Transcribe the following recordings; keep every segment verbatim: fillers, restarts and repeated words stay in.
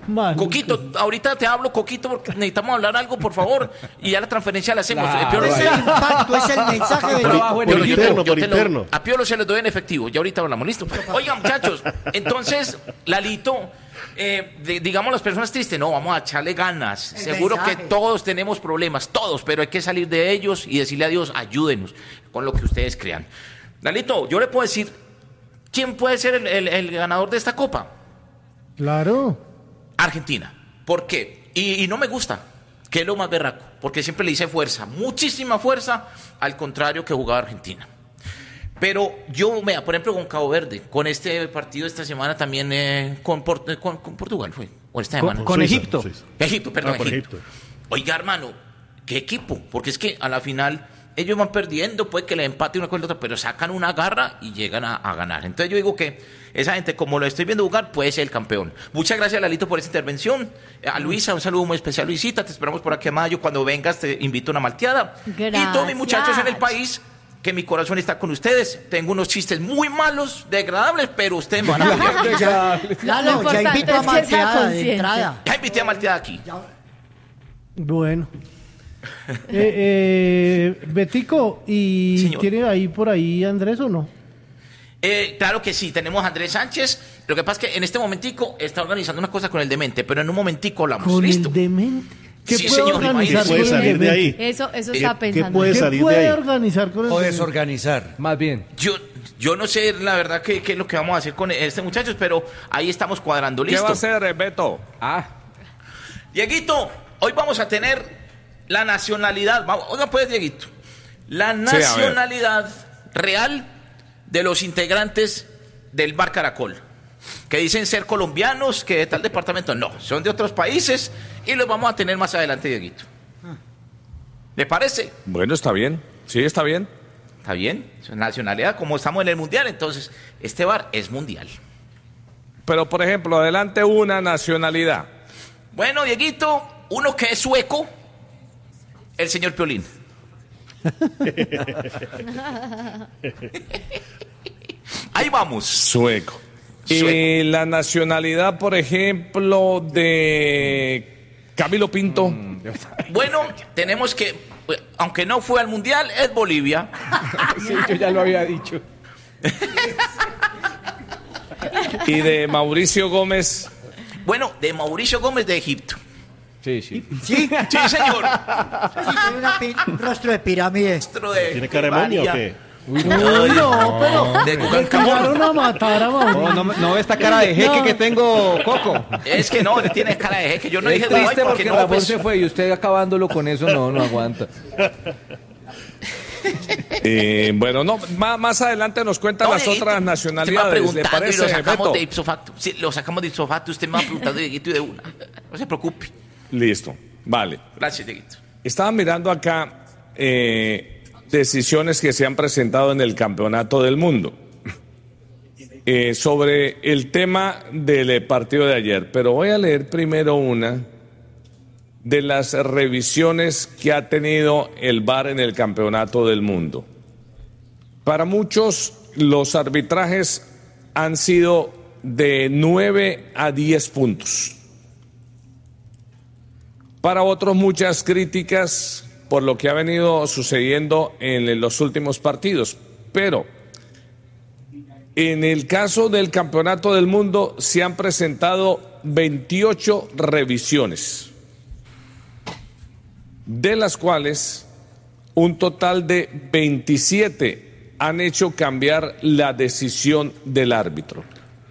Man. Coquito, ahorita te hablo, Coquito, porque necesitamos hablar algo, por favor, y ya la transferencia la hacemos. Claro, Eh, Piolo, es sí. el impacto, es el mensaje de Trabajo en Piolo, equipo. yo te- interno, yo por te lo- interno. a Piolo se los doy en efectivo, ya ahorita hablamos, listo. Oigan, muchachos, entonces, Lalito, eh, de- digamos las personas tristes, no, vamos a echarle ganas. El Seguro mensaje. que todos tenemos problemas, todos, pero hay que salir de ellos y decirle a Dios, ayúdenos con lo que ustedes crean. Lalito, yo le puedo decir, ¿quién puede ser el, el- el ganador de esta copa? Claro. Argentina. ¿Por qué? Y, y no me gusta, que es lo más berraco, porque siempre le hice fuerza, muchísima fuerza, al contrario que jugaba Argentina. Pero yo, mira, por ejemplo, con Cabo Verde, con este partido esta semana también, eh, con, Port- con, con Portugal fue, o esta semana. Con, con Suiza, Egipto. Suiza. Egipto, perdón, Ah, por Egipto. Egipto. Oiga, hermano, ¿qué equipo? Porque es que a la final ellos van perdiendo, puede que le empate una con la otra, pero sacan una garra y llegan a, a ganar. Entonces yo digo que esa gente, como lo estoy viendo jugar, puede ser el campeón. Muchas gracias, Lalito, por esta intervención. A Luisa, un saludo muy especial, Luisita. Te esperamos por aquí a mayo. Cuando vengas te invito a una malteada. Gracias. Y todos mis muchachos en el país, que mi corazón está con ustedes. Tengo unos chistes muy malos, degradables, pero ustedes me van a apoyar. Ya, Lo Lalo, ya importante invito a es que sea malteada de consciente. entrada. Ya invité a malteada aquí. Bueno. eh, eh, Betico, ¿y Señor. tiene ahí por ahí Andrés o no? Eh, claro que sí, tenemos a Andrés Sánchez. Lo que pasa es que en este momentico está organizando una cosa con el demente, pero en un momentico hablamos. Con ¿Listo? el demente. ¿Qué Sí, puede señor, organizar imagínese. con ¿Puede el salir de demente? ahí? Eso, eso ¿Qué- estaba qué pensando. puede ¿Qué salir de puede ahí? organizar con el O demente? desorganizar, más bien. Yo, yo no sé la verdad qué, qué es lo que vamos a hacer con este muchachos, pero ahí estamos cuadrando. ¿Qué ¿Listo? va a hacer, Beto? Ah, Dieguito, hoy vamos a tener la nacionalidad. Vamos, oiga pues, Dieguito. La a ver. nacionalidad real de los integrantes del Bar Caracol. Que dicen ser colombianos, que de tal departamento. No, son de otros países y los vamos a tener más adelante, Dieguito. ¿Le parece? Bueno, está bien. Sí, está bien. ¿Está bien? Nacionalidad, como estamos en el mundial, entonces este bar es mundial. Pero, por ejemplo, adelante una nacionalidad. Bueno, Dieguito, uno que es sueco, el señor Piolín. Ahí vamos. Sueco. Sueco. Y la nacionalidad, por ejemplo, de Camilo Pinto. Bueno, tenemos que, aunque no fue al mundial, es Bolivia. sí, yo ya lo había dicho. Y de Mauricio Gómez. Bueno, de Mauricio Gómez de Egipto. Sí, sí. Sí, Sí, señor. sí, tiene una pi- un rostro de pirámide. Nuestro de ¿Tiene cara de momia o María, qué? Uy, no, pero De le Tutankamón. tiraron a matar a Mauricio. Oh, no, no esta cara de jeque No. que tengo, Coco. Es que no, le tiene cara de jeque. Yo no es dije triste Dubái porque porque no, Ramón pues, se fue y usted acabándolo con eso no, no aguanta. Eh, bueno, no, más, más adelante nos cuentan No, las Dieguito, otras usted me va nacionalidades. ¿Le preguntando parece, y lo sacamos Beto? de ipso facto. Sí, lo sacamos de ipso facto. Usted me va preguntando, Dieguito, y de una. No se preocupe. Listo, vale. Gracias, Dieguito. Estaba mirando acá eh, decisiones que se han presentado en el Campeonato del Mundo eh, sobre el tema del eh, partido de ayer, pero voy a leer primero una de las revisiones que ha tenido el V A R en el Campeonato del Mundo. Para muchos, los arbitrajes han sido de nueve a diez puntos. Para otros, muchas críticas por lo que ha venido sucediendo en los últimos partidos. Pero en el caso del Campeonato del Mundo se han presentado veintiocho revisiones, de las cuales un total de veintisiete han hecho cambiar la decisión del árbitro.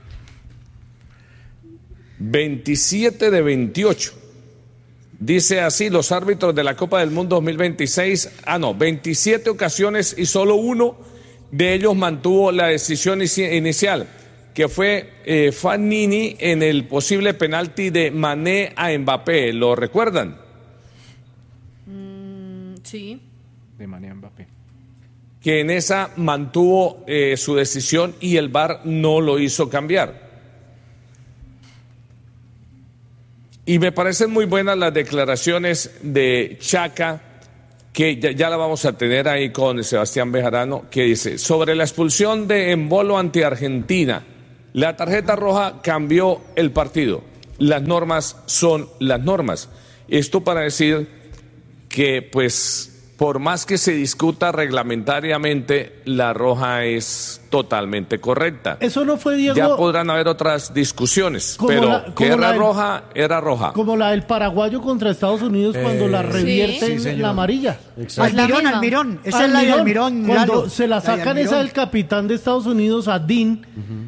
veintisiete de veintiocho. Dice así, los árbitros de la Copa del Mundo dos mil veintiséis, ah no, veintisiete ocasiones y solo uno de ellos mantuvo la decisión inici- inicial, que fue eh, Fanini en el posible penalti de Mané a Mbappé, ¿lo recuerdan? Sí. De Mané Mbappé. Que en esa mantuvo eh, su decisión y el V A R no lo hizo cambiar. Y me parecen muy buenas las declaraciones de Chaca, que ya, ya la vamos a tener ahí con Sebastián Bejarano, que dice, sobre la expulsión de Embolo ante Argentina, la tarjeta roja cambió el partido. las normas son las normas. Esto para decir que, pues, por más que se discuta reglamentariamente, la roja es totalmente correcta. Eso no fue, Diego. Ya podrán haber otras discusiones, Como pero la- como que era la del- roja, era roja. Como la del paraguayo contra Estados Unidos cuando Eh, la revierte sí, en señor. la amarilla. Exacto. Almirón, misma. Almirón. Esa es la de Almirón, Almirón. Cuando Lalo. se la La de sacan esa Almirón. del capitán de Estados Unidos, a Dean,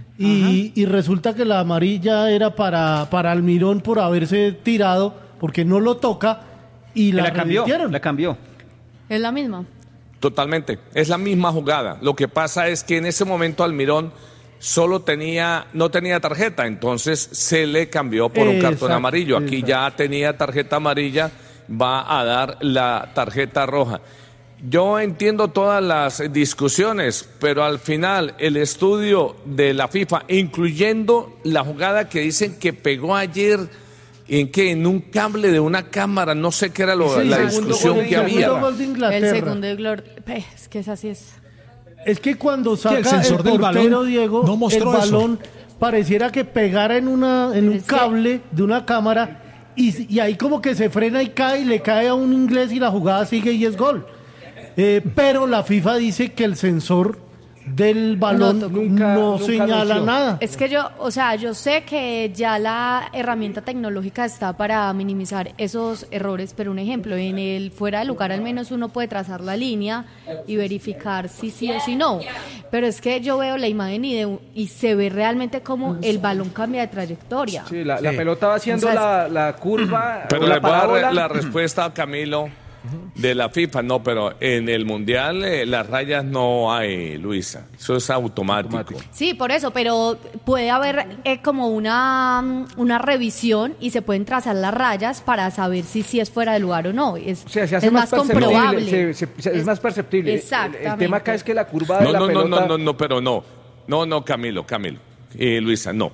y, y resulta que la amarilla era para, para Almirón por haberse tirado, porque no lo toca, y la, La cambió, revirtieron. la cambió. Es la misma. Totalmente, es la misma jugada. Lo que pasa es que en ese momento Almirón solo tenía, no tenía tarjeta, entonces se le cambió por un cartón Exacto, amarillo. Aquí exacto. ya tenía tarjeta amarilla, va a dar la tarjeta roja. Yo entiendo todas las discusiones, pero al final el estudio de la FIFA, incluyendo la jugada que dicen que pegó ayer, en que en un cable de una cámara, no sé qué era lo- Ese la segundo discusión gol- que el segundo había. gol de Inglaterra. El segundo de Glor... Pe, Es que esa sí es... Es que cuando saca el sensor el del portero, balón Diego, no mostró el eso. balón pareciera que pegara en una en un Es que- cable de una cámara y, y ahí como que se frena y cae y le cae a un inglés y la jugada sigue y es gol. Eh, pero la FIFA dice que el sensor del balón No no, tocó. Nunca- nunca señala anunció. nada. Es que yo, o sea, yo sé que ya la herramienta tecnológica está para minimizar esos errores, pero un ejemplo, en el fuera de lugar al menos uno puede trazar la línea y verificar si sí o si no. Pero es que yo veo la imagen y, de- y se ve realmente como el balón cambia de trayectoria. Sí, la, la Sí. pelota va haciendo O sea, la, la curva. Pero o la le voy a dar parábola. la respuesta a Camilo de la FIFA. No, pero en el Mundial eh, las rayas no hay, Luisa. Eso es automático. Automático. Sí, por eso, pero puede haber eh, como una, mm, una revisión y se pueden trazar las rayas para saber si, si es fuera de lugar o no. Es, O sea, se hace es más, más perceptible. comprobable. se- se- se- es, más perceptible. El- El, Exactamente. tema acá es que la curva de No, la no, no, pelota. no, no, no, pero no. No, no, Camilo, Camilo. Eh, Luisa, no.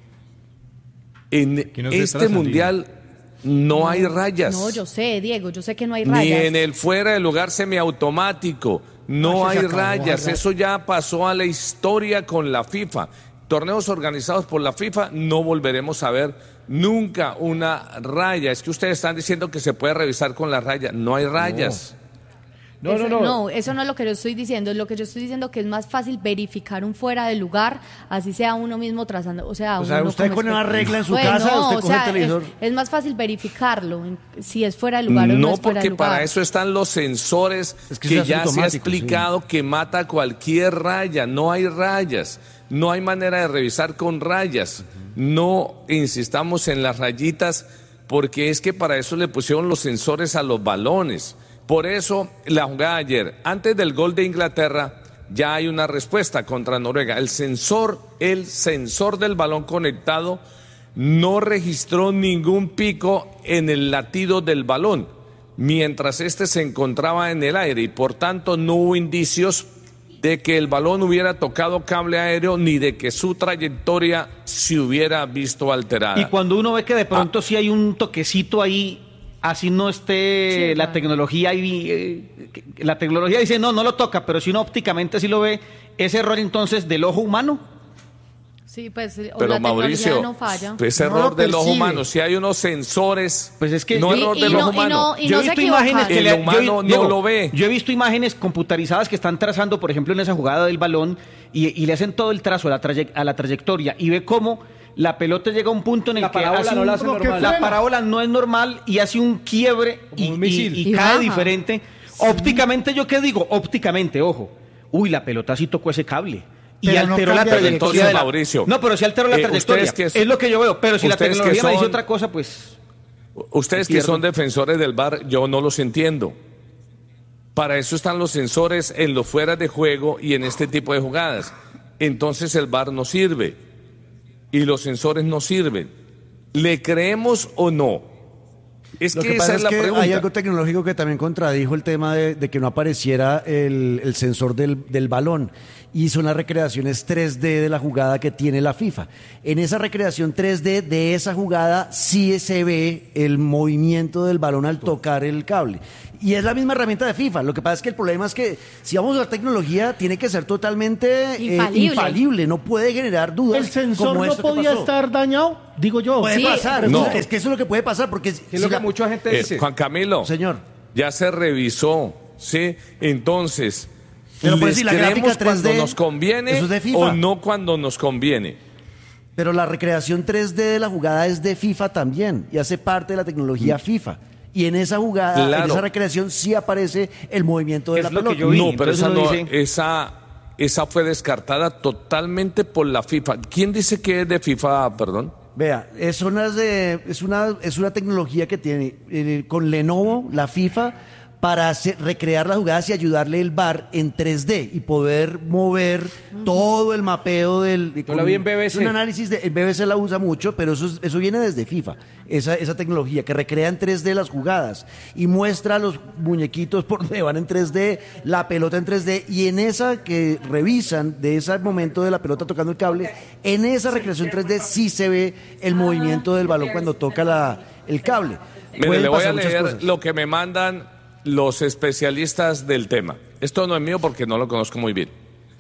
En Que no se este trazan, Mundial no hay rayas. No, yo sé, Diego, yo sé que no hay Ni rayas. en el fuera de lugar semiautomático. No Ah, se hay acabó, rayas. ¿verdad? Eso ya pasó a la historia con la FIFA. Torneos organizados por la FIFA no volveremos a ver nunca una raya. Es que ustedes están diciendo que se puede revisar con la raya. No hay rayas. No, Eso- no, no. eso no es lo que yo estoy diciendo. Lo que yo estoy diciendo que es más fácil verificar un fuera de lugar, así sea uno mismo trazando. O sea, O sea, uno usted como con una espect- regla en su Bueno, casa, no, usted o coge sea, el televisor. Es, es más fácil verificarlo, en- si es fuera de lugar o no No, es fuera de porque lugar. para eso están los sensores Es que que, se hace ya se ha automático, explicado que mata cualquier raya. No hay rayas. No hay manera de revisar con rayas. No insistamos en las rayitas porque es que para eso le pusieron los sensores a los balones. Por eso la jugada de ayer, antes del gol de Inglaterra, ya hay una respuesta contra Noruega. El sensor, el sensor del balón conectado no registró ningún pico en el latido del balón, mientras este se encontraba en el aire y por tanto no hubo indicios de que el balón hubiera tocado cable aéreo ni de que su trayectoria se hubiera visto alterada. Y cuando uno ve que de pronto sí hay un toquecito ahí, así no esté Sí, la claro. tecnología ahí, eh, que- la tecnología dice no, no lo toca, pero si uno ópticamente sí lo ve, ese error entonces del ojo humano. Sí, pues o Pero la tecnología Mauricio, no falla. pues No error lo del ojo percibe. humano. Si hay unos sensores, Pues es que- no Y- error y del no- ojo y humano. no- y yo he se visto equivocan. imágenes que El le- humano yo, no Diego, lo ve. Yo he visto imágenes computarizadas que están trazando, por ejemplo, en esa jugada del balón y, y le hacen todo el trazo a la, traye- a la trayectoria y ve cómo la pelota llega a un punto en el La que parábola hace no un- la hace como que normal. la frena. parábola no es normal y hace un quiebre y, Como un y- misil. y Y cae baja. diferente. Ópticamente, ¿yo qué digo? Ópticamente, ojo. Uy, la pelota sí tocó ese cable. Y Pero no alteró la cambia de trayectoria entonces, de la... Mauricio, No, pero sí alteró la eh, trayectoria. ustedes que- es lo que yo veo. Pero si la ustedes que tecnología me dice son- otra cosa, pues... Ustedes que Pierdo. son defensores del V A R, yo no los entiendo. Para eso están los sensores en los fueras de juego y en este tipo de jugadas. Entonces el V A R no sirve y los sensores no sirven. ¿Le creemos o no? Es Lo que, que esa pasa es es la que pregunta. hay algo tecnológico que también contradijo el tema de, de que no apareciera el, el sensor del, del balón. Y son las recreaciones tres D de la jugada que tiene la FIFA. En esa recreación tres D de esa jugada sí se ve el movimiento del balón al tocar el cable. Y es la misma herramienta de FIFA. Lo que pasa es que el problema es que si vamos a la tecnología, tiene que ser totalmente eh, Infalible. infalible. No puede generar dudas. El sensor como no esto que podía pasó. estar dañado, digo yo. Puede Sí, pasar. no. Es que eso es lo que puede pasar. Porque si Es lo que la- mucha gente Eh, dice. Juan Camilo, Señor. ya se revisó, ¿sí? Entonces, Pero, pues, ¿les si la creemos gráfica tres D, cuando nos conviene eso es de FIFA. o no cuando nos conviene? Pero la recreación tres D de la jugada es de FIFA también y hace parte de la tecnología FIFA. Y en esa jugada, Claro. en esa recreación sí aparece el movimiento de Es la lo que pelota. yo vi. No, pero entonces esa, uno no, dice- esa, esa fue descartada totalmente por la FIFA. ¿Quién dice que es de FIFA, perdón? Vea, es una, de- es una, es una tecnología que tiene eh, con Lenovo, la FIFA, para hacer- recrear las jugadas y ayudarle el V A R en tres D y poder mover todo el mapeo del... Yo la vi en B B C. Es un análisis, de, el B B C la usa mucho, pero eso, es- eso viene desde FIFA, esa, esa tecnología que recrea en tres D las jugadas y muestra los muñequitos por donde van en tres D, la pelota en tres D, y en esa que revisan de ese momento de la pelota tocando el cable, en esa recreación tres D sí se ve el movimiento del balón cuando toca la, el cable. Mire, Pueden le voy a pasar muchas leer cosas. lo que me mandan los especialistas del tema. Esto no es mío porque no lo conozco muy bien.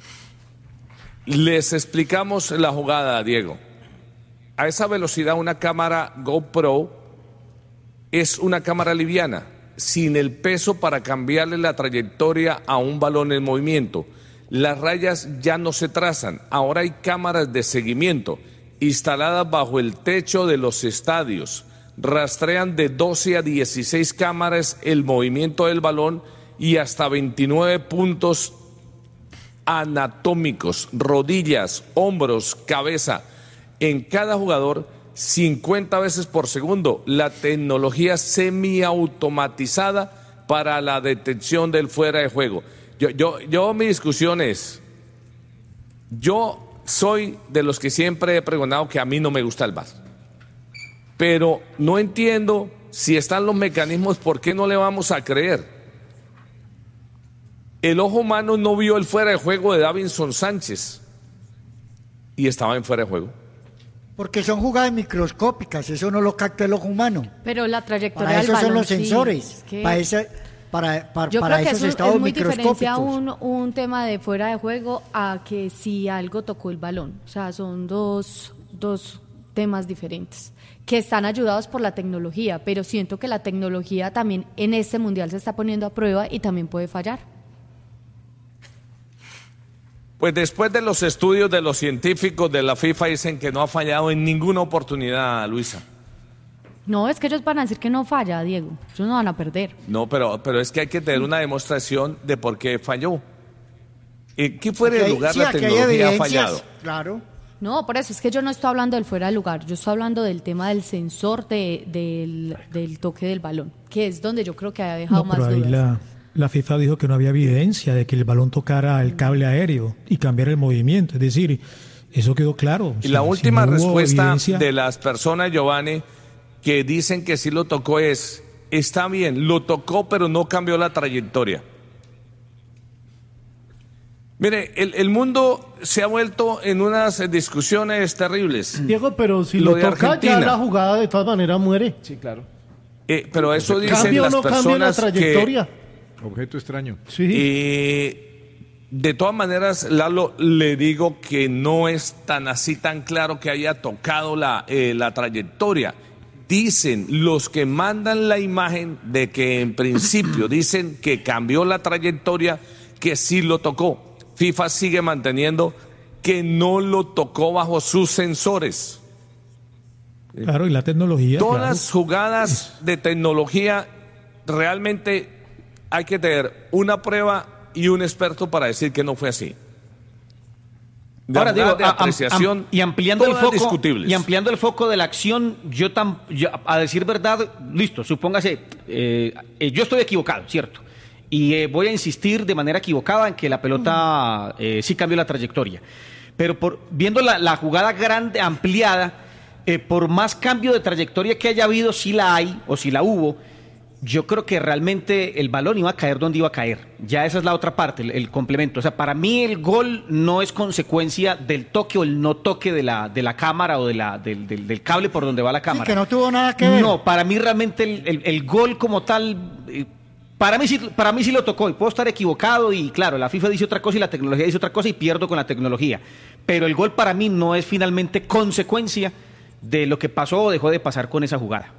Les explicamos la jugada, Diego. A esa velocidad una cámara GoPro es una cámara liviana, sin el peso para cambiarle la trayectoria a un balón en movimiento. Las rayas ya no se trazan, ahora hay cámaras de seguimiento instaladas bajo el techo de los estadios. Rastrean de doce a dieciséis cámaras el movimiento del balón y hasta veintinueve puntos anatómicos, rodillas, hombros, cabeza, en cada jugador cincuenta veces por segundo. La tecnología semiautomatizada para la detección del fuera de juego. Yo, yo, yo mi discusión es, yo soy de los que siempre he pregonado que a mí no me gusta el V A R. Pero no entiendo si están los mecanismos, ¿por qué no le vamos a creer? El ojo humano no vio el fuera de juego de Davinson Sánchez y estaba en fuera de juego. Porque son jugadas microscópicas, eso no lo capta el ojo humano. Pero la trayectoria Para del eso son balón, los sí, sensores, es que- para, esa, para, para, Yo para creo que esos eso estados es muy diferencia microscópicos. un, un tema de fuera de juego a que si algo tocó el balón. O sea, son dos, dos temas diferentes que están ayudados por la tecnología, pero siento que la tecnología también en este mundial se está poniendo a prueba y también puede fallar. Pues después de los estudios de los científicos de la FIFA dicen que no ha fallado en ninguna oportunidad, Luisa. No, es que ellos van a decir que no falla, Diego. Ellos no van a perder. No, pero, pero es que hay que tener una demostración de por qué falló. ¿En qué fuera Aquí de hay- lugar sí, la aquí hay tecnología ha evidencias, fallado? Claro. No, por eso es que yo no estoy hablando del fuera de lugar, yo estoy hablando del tema del sensor de, del, del toque del balón, que es donde yo creo que ha dejado No, más pero ahí dudas. la, la FIFA dijo que no había evidencia de que el balón tocara el cable aéreo y cambiara el movimiento. Es decir, eso quedó claro. Y Si- la si última no hubo respuesta evidencia- de las personas, Giovanni, que dicen que sí lo tocó es, está bien, lo tocó pero no cambió la trayectoria. Mire, el, el mundo se ha vuelto en unas discusiones terribles. Diego, pero si Lo lo, de toca, ya Argentina. la jugada de todas maneras muere. Sí, claro. Eh, pero eso dicen ¿Cambia o las no cambia la personas trayectoria? Objeto extraño. Sí. Eh, de todas maneras, Lalo, le digo que no es tan así, tan claro que haya tocado la, eh, la trayectoria. Dicen los que mandan la imagen de que en principio dicen que cambió la trayectoria, que sí lo tocó. FIFA sigue manteniendo que no lo tocó bajo sus sensores. Claro, y la tecnología. Todas claro. las jugadas de tecnología realmente hay que tener una prueba y un experto para decir que no fue así. De Ahora verdad, digo, de a- am- apreciación, am- y ampliando el todas foco discutibles. y ampliando el foco de la acción, yo tam, yo, a decir verdad, listo, supóngase, eh, eh, yo estoy equivocado, cierto, y eh, voy a insistir de manera equivocada en que la pelota eh, sí cambió la trayectoria, pero por viendo la, la jugada grande ampliada, eh, por más cambio de trayectoria que haya habido, si la hay o si la hubo, yo creo que realmente el balón iba a caer donde iba a caer. Ya esa es la otra parte, el, el complemento. O sea, para mí el gol no es consecuencia del toque o el no toque de la, de la cámara o de la, del, del, del cable por donde va la cámara. que no tuvo nada que ver. No, para mí realmente el, el, el gol como tal, eh, Para mí, sí, para mí sí lo tocó y puedo estar equivocado y claro, la FIFA dice otra cosa y la tecnología dice otra cosa y pierdo con la tecnología. Pero el gol para mí no es finalmente consecuencia de lo que pasó o dejó de pasar con esa jugada.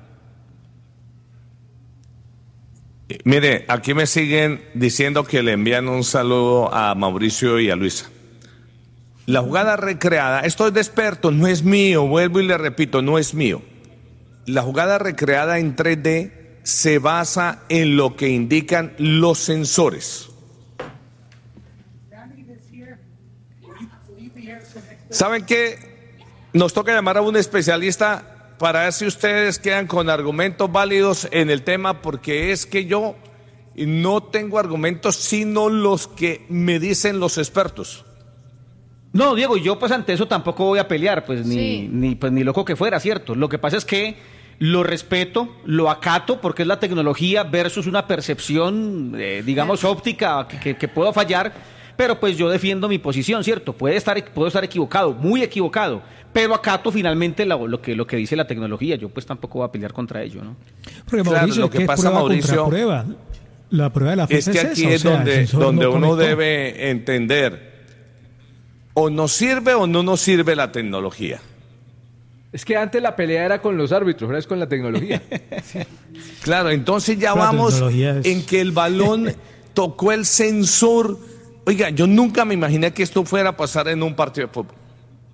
Mire, aquí me siguen diciendo que le envían un saludo a Mauricio y a Luisa. La jugada recreada, esto es de expertos, no es mío, vuelvo y le repito, no es mío. La jugada recreada en tres D se basa en lo que indican los sensores. ¿Saben qué? Nos toca llamar a un especialista para ver si ustedes quedan con argumentos válidos en el tema, porque es que yo no tengo argumentos sino los que me dicen los expertos. No, Diego, yo pues ante eso tampoco voy a pelear, pues ni, Sí. ni, pues, ni loco que fuera, ¿cierto? Lo que pasa es que lo respeto, lo acato, porque es la tecnología versus una percepción, eh, digamos, óptica que, que, que puedo fallar, pero pues yo defiendo mi posición, ¿cierto? Puede estar, puedo estar equivocado, muy equivocado, pero acato finalmente lo, lo, que, lo que dice la tecnología, yo pues tampoco voy a pelear contra ello, ¿no? Porque Claro, Mauricio, lo es que que es pasa, prueba Mauricio, contra prueba. La prueba de la Es FIFA que es aquí esa, o es sea, el donde, sensor donde no uno conectó. debe entender, o nos sirve o no nos sirve la tecnología. Es que antes la pelea era con los árbitros, ahora es con la tecnología. Claro, entonces ya La vamos tecnología es- en que el balón tocó el sensor. Oiga, yo nunca me imaginé que esto fuera a pasar en un partido de fútbol.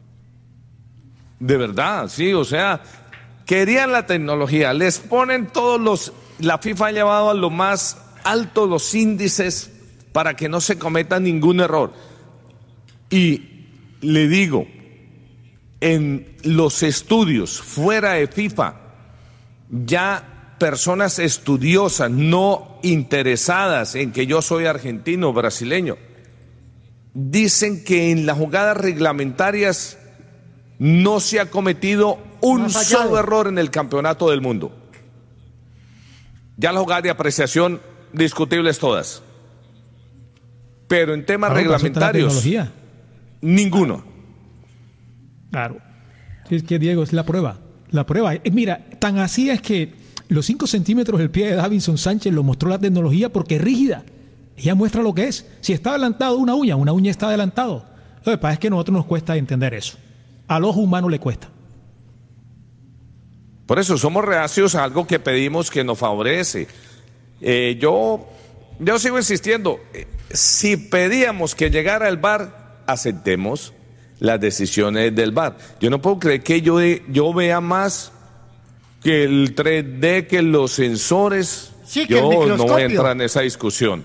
De verdad, sí, o sea, querían la tecnología, les ponen todos los... La FIFA ha llevado a lo más alto los índices para que no se cometa ningún error. Y le digo, en los estudios fuera de FIFA, ya personas estudiosas, no interesadas en que yo soy argentino o brasileño, dicen que en las jugadas reglamentarias no se ha cometido un No ha fallado. solo error en el campeonato del mundo. Ya las jugadas de apreciación discutibles todas. Pero en temas Claro, para eso está la reglamentarios, tecnología. ninguno. Claro. Sí, es que Diego, es la prueba. La prueba. Eh, Mira, tan así es que los cinco centímetros del pie de Davinson Sánchez lo mostró la tecnología porque es rígida. Ella muestra lo que es. Si está adelantado una uña, una uña está adelantado. Lo que pasa es que a nosotros nos cuesta entender eso. Al ojo humano le cuesta. Por eso somos reacios a algo que pedimos que nos favorece. Eh, yo, yo sigo insistiendo, eh, si pedíamos que llegara el V A R, aceptemos las decisiones del V A R. Yo no puedo creer que yo, de- yo vea más que el tres D, que los sensores. Sí, que yo el no voy a microscopio. entrar en esa discusión.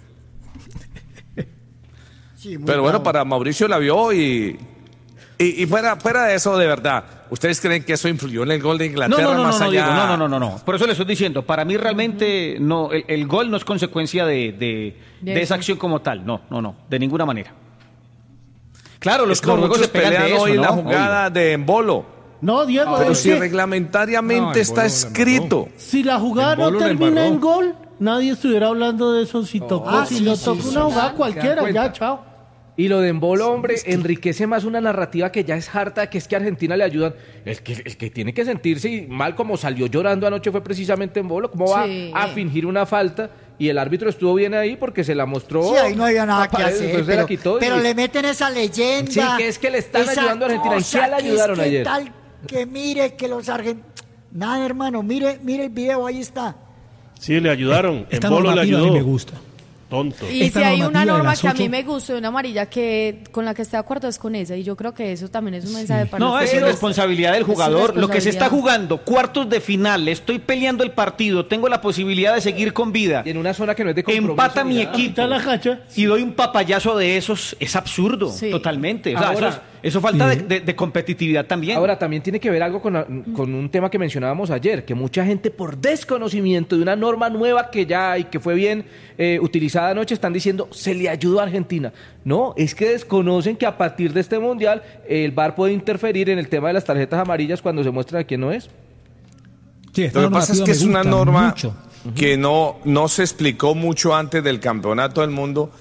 Sí, muy Pero bueno, bravo. para Mauricio la vio y... Y, y fuera, fuera de eso, de verdad, ¿ustedes creen que eso influyó en el gol de No, Inglaterra no, no, más no, no, allá? Diego, no, no, no, no, no. Por eso le estoy diciendo, para mí realmente no, el, el gol no es consecuencia de, de, De de esa eso. acción como tal. No, no, no, de ninguna manera. Claro, los Es como noruegos muchos se pegan de pelean eso, hoy ¿no? la jugada de Embolo. No, Diego, Pero es si que reglamentariamente No, está Embolo la escrito. si la jugada El no bolo le termina embarró. en gol, nadie estuviera hablando de eso. Si tocó, Ah, si sí, no sí, tocó sí, una sí. jugada ¿Se dan cualquiera, cuenta? ya, chao. Y lo de Embolo, hombre, enriquece más una narrativa que ya es harta, que es que a Argentina le ayudan. El que, el que tiene que sentirse mal como salió llorando anoche fue precisamente Embolo. ¿Cómo va Sí. a fingir una falta? Y el árbitro estuvo bien ahí porque se la mostró. Sí, ahí no había nada que Paredes, hacer, después se la pero, quitó y- pero le meten esa leyenda. Sí, que es que le están esa ayudando a Argentina. ¿En qué cosa le que es ayudaron que ayer? tal, que mire que los argentinos... Nada, hermano, mire, mire el video, ahí está. Sí, le ayudaron. Esta Embolo le normativa a mí ayudó. me gusta. Tonto. Y Esta si hay normativa una de norma las que a mí ocho- me gusta de una amarilla que con la que estoy de acuerdo es con esa y yo creo que eso también es un mensaje para No, es ustedes. irresponsabilidad del Es jugador. Lo que se está irresponsabilidad. jugando, cuartos de final, estoy peleando el partido, tengo la posibilidad de seguir con vida. Y en una zona que no es de compromiso. Empata mi mira. equipo Quita la cacha. y doy un papayazo de esos, es absurdo, Sí. totalmente. O sea, Ahora- eso, es- eso falta Sí. de, de- de competitividad también. Ahora, también tiene que ver algo con, con un tema que mencionábamos ayer, que mucha gente por desconocimiento de una norma nueva que ya hay, que fue bien eh, utilizada anoche, están diciendo, se le ayudó a Argentina. No, es que desconocen que a partir de este Mundial el V A R puede interferir en el tema de las tarjetas amarillas cuando se muestra a quién no es. Sí, esta Lo que pasa es normativa que me es una gusta norma mucho. que no, no se explicó mucho antes del Campeonato del Mundo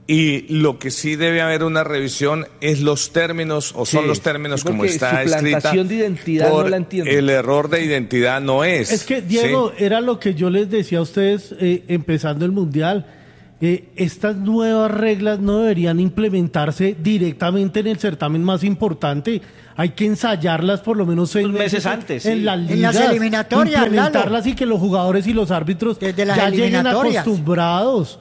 Y lo que sí debe haber una revisión es los términos, o son Sí, los términos sí, como porque está escrita. suplantación de identidad por no la entiendo. El error de identidad no es. Es que, Diego, ¿sí? era lo que yo les decía a ustedes eh, empezando el Mundial. Eh, estas nuevas reglas no deberían implementarse directamente en el certamen más importante. Hay que ensayarlas por lo menos seis Unos meses meses antes, en sí. las En ligas, las eliminatorias, implementarlas Lalo. y que los jugadores y los árbitros Desde las ya lleguen eliminatorias. acostumbrados.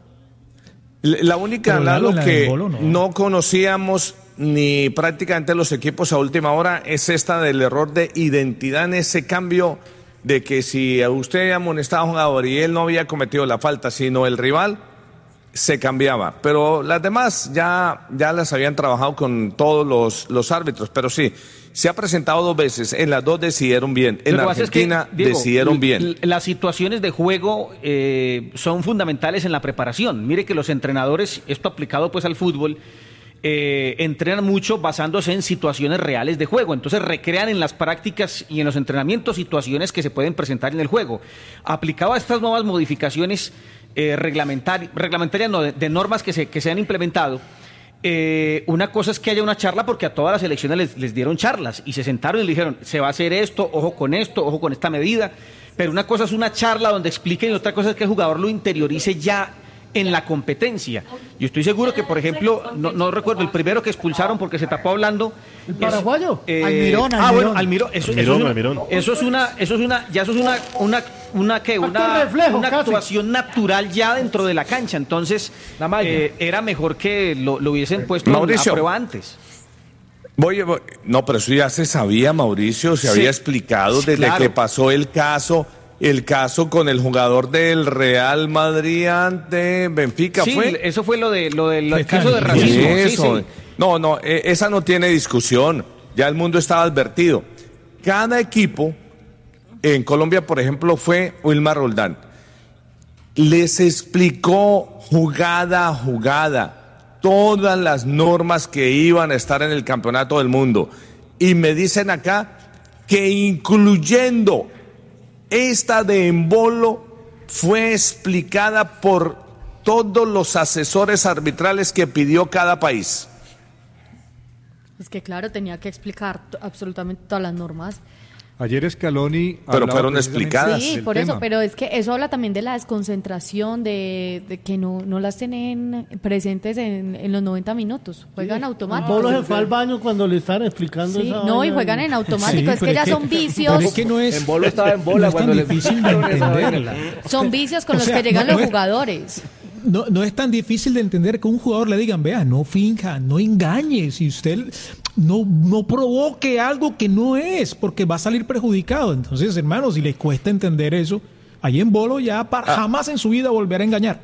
La única, Pero, Lalo, Lalo, en la que del Bolo, no. no. conocíamos ni prácticamente los equipos a última hora es esta del error de identidad en ese cambio de que si a usted amonestaba a un jugador y él no había cometido la falta, sino el rival, se cambiaba. Pero las demás ya, ya las habían trabajado con todos los, los árbitros. Pero sí, se ha presentado dos veces. En las dos decidieron bien. En Lo que pasa es que, Argentina Diego, decidieron l- bien. l- Las situaciones de juego eh, son fundamentales en la preparación. Mire que los entrenadores, esto aplicado pues al fútbol, eh, entrenan mucho basándose en situaciones reales de juego. Entonces recrean en las prácticas y en los entrenamientos situaciones que se pueden presentar en el juego. Aplicado a estas nuevas modificaciones eh, reglamentari- reglamentarias, no, de, de normas que se, que se han implementado, Eh, una cosa es que haya una charla porque a todas las elecciones les, les dieron charlas y se sentaron y le dijeron, se va a hacer esto, ojo con esto, ojo con esta medida, pero una cosa es una charla donde expliquen y otra cosa es que el jugador lo interiorice ya en la competencia. Yo estoy seguro que, por ejemplo, no, no recuerdo, el primero que expulsaron porque se tapó hablando... ¿El paraguayo? Eh, Almirón, Ah, Almirón. bueno, Almirón. Eso, eso Almirón, es una, Almirón. Eso es una, eso es una, ya eso es una, una, una, ¿qué? Acto Una, reflejo, una casi. actuación natural ya dentro de la cancha. Entonces, La malla. eh, era mejor que lo, lo hubiesen puesto Mauricio. a prueba antes. Voy, voy- no, pero eso ya se sabía, Mauricio, se Sí. había explicado Sí, desde claro. que pasó el caso, el caso con el jugador del Real Madrid ante Benfica, Sí, ¿fue? eso fue lo de lo del Fue caso de Cali. racismo. Sí, Eso. sí. No, no, eh, esa no tiene discusión. Ya el mundo estaba advertido. Cada equipo, en Colombia, por ejemplo, fue Wilmar Roldán. Les explicó jugada a jugada todas las normas que iban a estar en el campeonato del mundo. Y me dicen acá que incluyendo esta de embolo fue explicada por todos los asesores arbitrales que pidió cada país. Es que claro, tenía que explicar t- absolutamente todas las normas. Ayer Scaloni Pero hablaba fueron precisamente explicadas. Sí, del por eso, tema. pero es que eso habla también de la desconcentración, de, de que no, no las tienen presentes en, en los noventa minutos. Juegan automático. Bolo se fue al baño cuando le estaban explicando Sí, esa no, y vaina. juegan en automático. Sí, es que pero ya es que- son vicios. pero es que no es, En Bolo estaba en bola no es tan cuando le difícil de explicaron esa vaina. entenderla. Son vicios con O los sea, que llegan no- los no es- jugadores. No, no es tan difícil de entender que un jugador le digan, vea, no finja, no engañe, si usted no, no provoque algo que no es, porque va a salir perjudicado. Entonces, hermano, si les cuesta entender eso, ahí en Bolo ya pa- jamás en su vida volverá a engañar.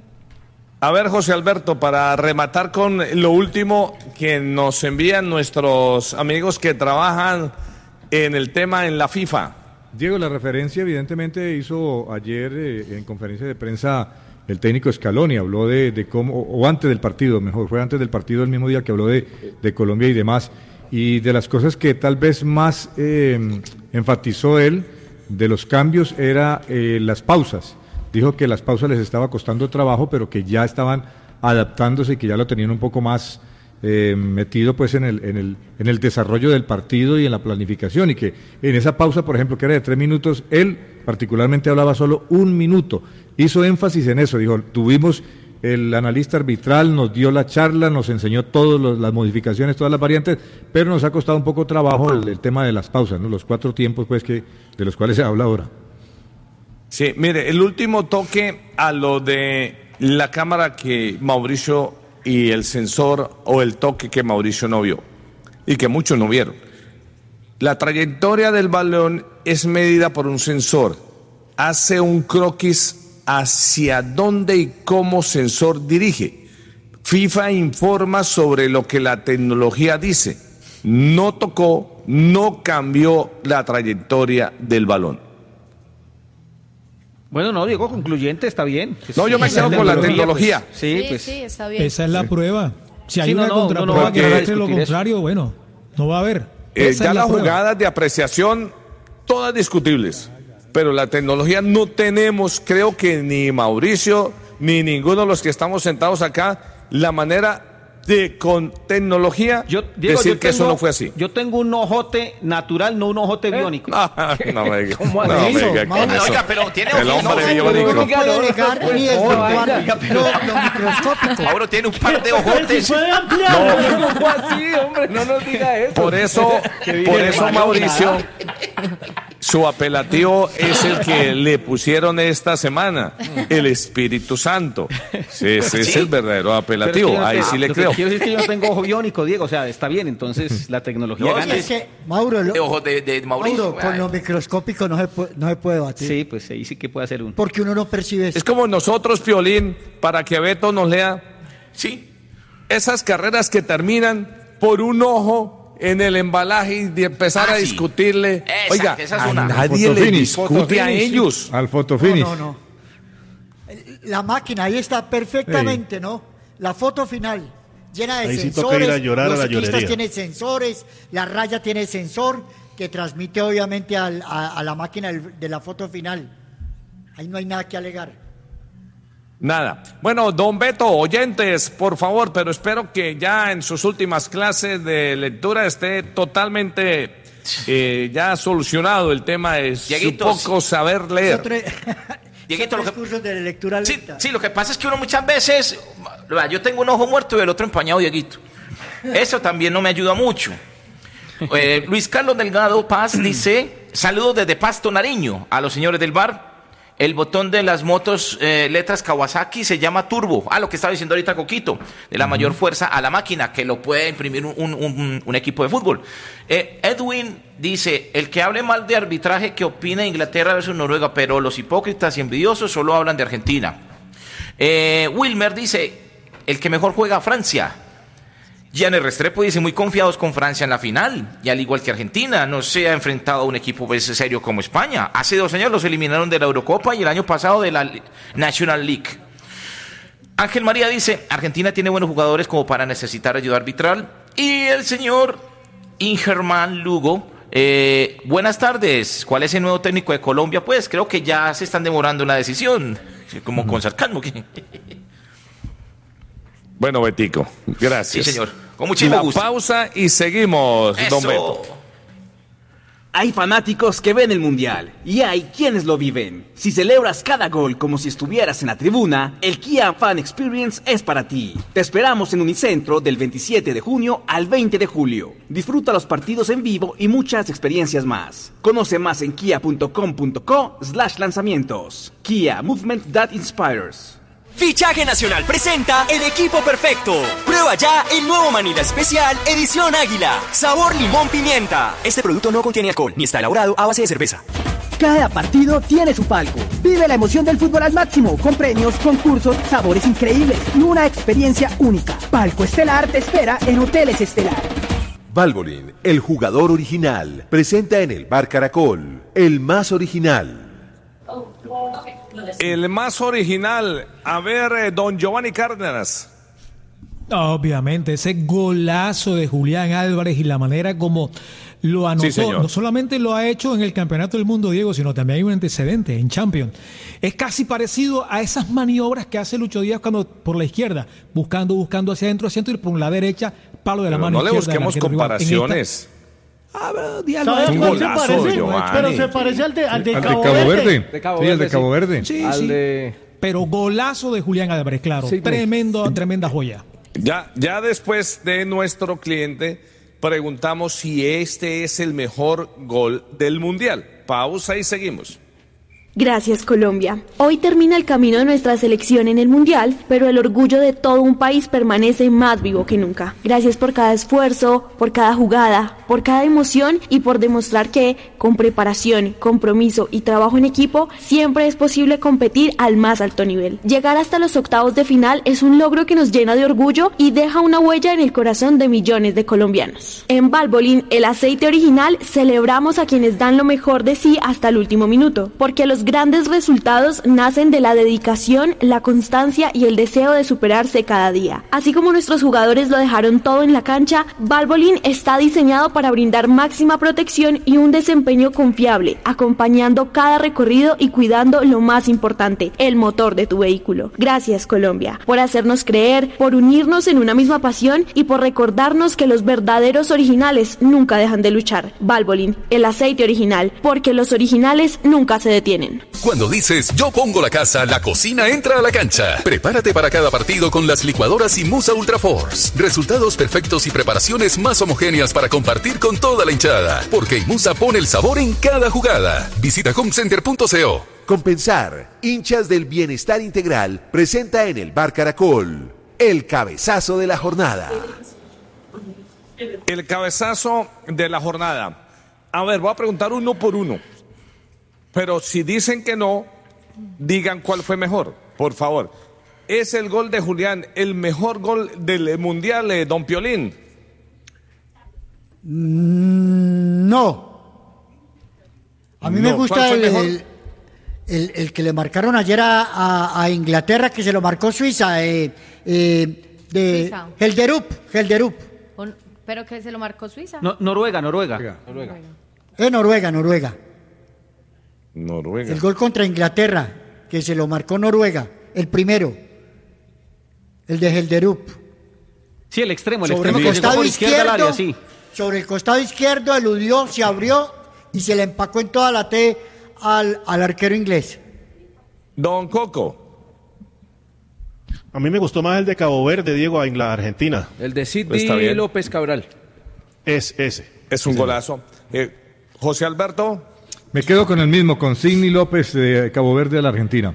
A ver, José Alberto, para rematar con lo último que nos envían nuestros amigos que trabajan en el tema en la FIFA. Diego, la referencia evidentemente hizo ayer eh, en conferencia de prensa el técnico Scaloni, habló de, de cómo, o antes del partido, mejor, fue antes del partido el mismo día que habló de, de Colombia y demás, y de las cosas que tal vez más eh, enfatizó él, de los cambios, era eh, las pausas. Dijo que las pausas les estaba costando trabajo, pero que ya estaban adaptándose y que ya lo tenían un poco más eh, metido pues en el, en, el, en el desarrollo del partido y en la planificación, y que en esa pausa, por ejemplo, que era de tres minutos, él particularmente hablaba solo un minuto, hizo énfasis en eso, dijo, tuvimos el analista arbitral, nos dio la charla, nos enseñó todas las modificaciones, todas las variantes, pero nos ha costado un poco trabajo el, el tema de las pausas, ¿no? Los cuatro tiempos pues que de los cuales se habla ahora. Sí, mire, el último toque a lo de la cámara que Mauricio y el sensor o el toque que Mauricio no vio y que muchos no vieron. La trayectoria del balón es medida por un sensor. Hace un croquis hacia dónde y cómo sensor dirige. FIFA informa sobre lo que la tecnología dice. No tocó, no cambió la trayectoria del balón. Bueno, no, Diego, concluyente, está bien. No, yo me quedo con la tecnología. Pues, sí, Sí, pues. sí, está bien. Esa es la prueba. Si hay Sí, no, una no, contraprueba no, no, que porque- demuestre lo discutir eso. contrario, bueno, no va a haber. Eh, Esa ya es la las prueba. jugadas de apreciación, todas discutibles, pero la tecnología no tenemos, creo que ni Mauricio ni ninguno de los que estamos sentados acá, la manera de con tecnología yo, Diego, decir yo que tengo, eso no fue así. Yo tengo un ojote natural, no un ojote biónico. Ah, no me diga. ¿Cómo No hace me eso? diga con Oiga, eso. oiga, pero tiene El ojito. hombre No, biónico. No puede negar ni desvirtuar oiga, pero- lo, lo microscópico. Mauro tiene un par de Pero si ojotes. puede ampliar. ¿Cómo así, hombre? No nos diga eso. Por eso, por eso Mauricio, su apelativo es el que le pusieron esta semana, el Espíritu Santo. Sí, ese es el verdadero Pero apelativo, es que yo no ahí tengo- sí le lo que creo. Quiero decir que yo no tengo ojo biónico, Diego, o sea, está bien, entonces la tecnología No, gana. Es que, Mauro, lo- De ojos de, de Mauricio. Mauro, con lo microscópico no se puede, no se puede batir. Sí, pues ahí sí que puede hacer un... Porque uno no percibe eso. Es como nosotros, Piolín, para que Beto nos lea, Sí. esas carreras que terminan por un ojo en el embalaje y de empezar Ah, a sí. discutirle. Esa, Oiga, esa es a una. nadie le Fotofinish. discute a ellos. Al No, fotofinish. no, no. La máquina ahí está perfectamente, ¿no? La foto final, llena de Ahí sí sensores. toca ir a llorar a los la ciclistas llorería. tienen sensores, la raya tiene sensor que transmite obviamente al- a, a la máquina del- de la foto final. Ahí no hay nada que alegar. Nada. Bueno, don Beto, oyentes, por favor, pero espero que ya en sus últimas clases de lectura esté totalmente eh, ya solucionado el tema de su Dieguitos. poco saber leer. Nosotros- Dieguito, son lo tres que- cursos de lectura Sí, lenta. sí, lo que pasa es que uno muchas veces, vea, yo tengo un ojo muerto y el otro empañado, Dieguito. Eso también no me ayuda mucho. Eh, Luis Carlos Delgado Paz dice, saludos desde Pasto, Nariño, a los señores del bar. El botón de las motos, eh, letras Kawasaki, se llama turbo. Ah, lo que estaba diciendo ahorita Coquito, de la mayor fuerza a la máquina, que lo puede imprimir un, un- un- un equipo de fútbol. Eh, Edwin dice, el que hable mal de arbitraje, que opine Inglaterra versus Noruega, pero los hipócritas y envidiosos solo hablan de Argentina. Eh, Wilmer dice, el que mejor juega Francia. Gianni Restrepo dice, muy confiados con Francia en la final, y al igual que Argentina, no se ha enfrentado a un equipo pues, serio como España. Hace dos años los eliminaron de la Eurocopa y el año pasado de la National League. Ángel María dice, Argentina tiene buenos jugadores como para necesitar ayuda arbitral. Y el señor Ingerman Lugo, eh, buenas tardes, ¿cuál es el nuevo técnico de Colombia? Pues creo que ya se están demorando en la decisión, como con sarcasmo. que- Bueno, Betico, gracias. Sí, señor. Con muchísimo La gusto. pausa y seguimos, don Eso. Beto. Hay fanáticos que ven el Mundial y hay quienes lo viven. Si celebras cada gol como si estuvieras en la tribuna, el Kia Fan Experience es para ti. Te esperamos en Unicentro del veintisiete de junio al veinte de julio. Disfruta los partidos en vivo y muchas experiencias más. Conoce más en kia punto com punto co slash lanzamientos. Kia, movement that inspires. Fichaje Nacional presenta el equipo perfecto. Prueba ya el nuevo Manila Especial Edición Águila. Sabor limón pimienta. Este producto no contiene alcohol ni está elaborado a base de cerveza. Cada partido tiene su palco. Vive la emoción del fútbol al máximo, con premios, concursos, sabores increíbles y una experiencia única. Palco Estelar te espera en Hoteles Estelar. Valvoline, el jugador original, presenta en el Bar Caracol, el más original. El más original, a ver, eh, don Giovanni Cárdenas. Obviamente, ese golazo de Julián Álvarez y la manera como lo anotó, Sí, señor. no solamente lo ha hecho en el Campeonato del Mundo, Diego, sino también hay un antecedente en Champions. Es casi parecido a esas maniobras que hace Lucho Díaz cuando por la izquierda, buscando, buscando hacia adentro, hacia adentro, y por la derecha, palo de la Pero mano no le izquierda del busquemos arquero rival. En esta- comparaciones. Ah, pero Díaz lo ha ¿Sabes hecho. cuál se golazo, parece? Giovanni. Pero se parece al de, al de Al de Cabo, Cabo Verde. Verde. De Cabo Sí, el de Verde, Cabo sí. Verde. Sí, Al sí. de- Pero golazo de Julián Álvarez, claro. Sí, pues. Tremendo, tremenda joya. Ya, ya después de nuestro cliente, preguntamos si este es el mejor gol del Mundial. Pausa y seguimos. Gracias, Colombia. Hoy termina el camino de nuestra selección en el Mundial, pero el orgullo de todo un país permanece más vivo que nunca. Gracias por cada esfuerzo, por cada jugada, por cada emoción y por demostrar que, con preparación, compromiso y trabajo en equipo, siempre es posible competir al más alto nivel. Llegar hasta los octavos de final es un logro que nos llena de orgullo y deja una huella en el corazón de millones de colombianos. En Valvoline, el aceite original, celebramos a quienes dan lo mejor de sí hasta el último minuto, porque los grandes resultados nacen de la dedicación, la constancia y el deseo de superarse cada día. Así como nuestros jugadores lo dejaron todo en la cancha, Valvoline está diseñado para brindar máxima protección y un desempeño confiable, acompañando cada recorrido y cuidando lo más importante, el motor de tu vehículo. Gracias, Colombia, por hacernos creer, por unirnos en una misma pasión y por recordarnos que los verdaderos originales nunca dejan de luchar. Valvoline, el aceite original, porque los originales nunca se detienen. Cuando dices yo pongo la casa, la cocina entra a la cancha. Prepárate para cada partido con las licuadoras Imusa Ultra Force. Resultados perfectos y preparaciones más homogéneas para compartir con toda la hinchada. Porque Imusa pone el sabor en cada jugada. Visita homecenter punto co. Compensar, hinchas del bienestar integral, presenta en el Bar Caracol el cabezazo de la jornada. El cabezazo de la jornada. A ver, voy a preguntar uno por uno. Pero si dicen que no, digan cuál fue mejor, por favor. ¿Es el gol de Julián el mejor gol del Mundial, eh, don Piolín? No. A mí No, me gusta ¿cuál fue el, mejor? el, el- el que le marcaron ayer a, a- a Inglaterra, que se lo marcó Suiza, eh, eh, de Suiza. Helderup, Helderup. O- Pero que se lo marcó Suiza. No, Noruega, Noruega. Noruega. Eh, Noruega, Noruega. Noruega. El gol contra Inglaterra, que se lo marcó Noruega, el primero. El de Helderup. Sí, el extremo, el Sobre extremo el que llegó costado por izquierda al izquierdo, área, sí. sobre el costado izquierdo eludió, se abrió y se le empacó en toda la T al, al arquero inglés. Don Coco. A mí me gustó más el de Cabo Verde, Diego, en la Argentina. El de Está Sidney bien. López Cabral. Es ese. Es un golazo. Eh, José Alberto. Me quedo con el mismo, con Sidney López de Cabo Verde de la Argentina.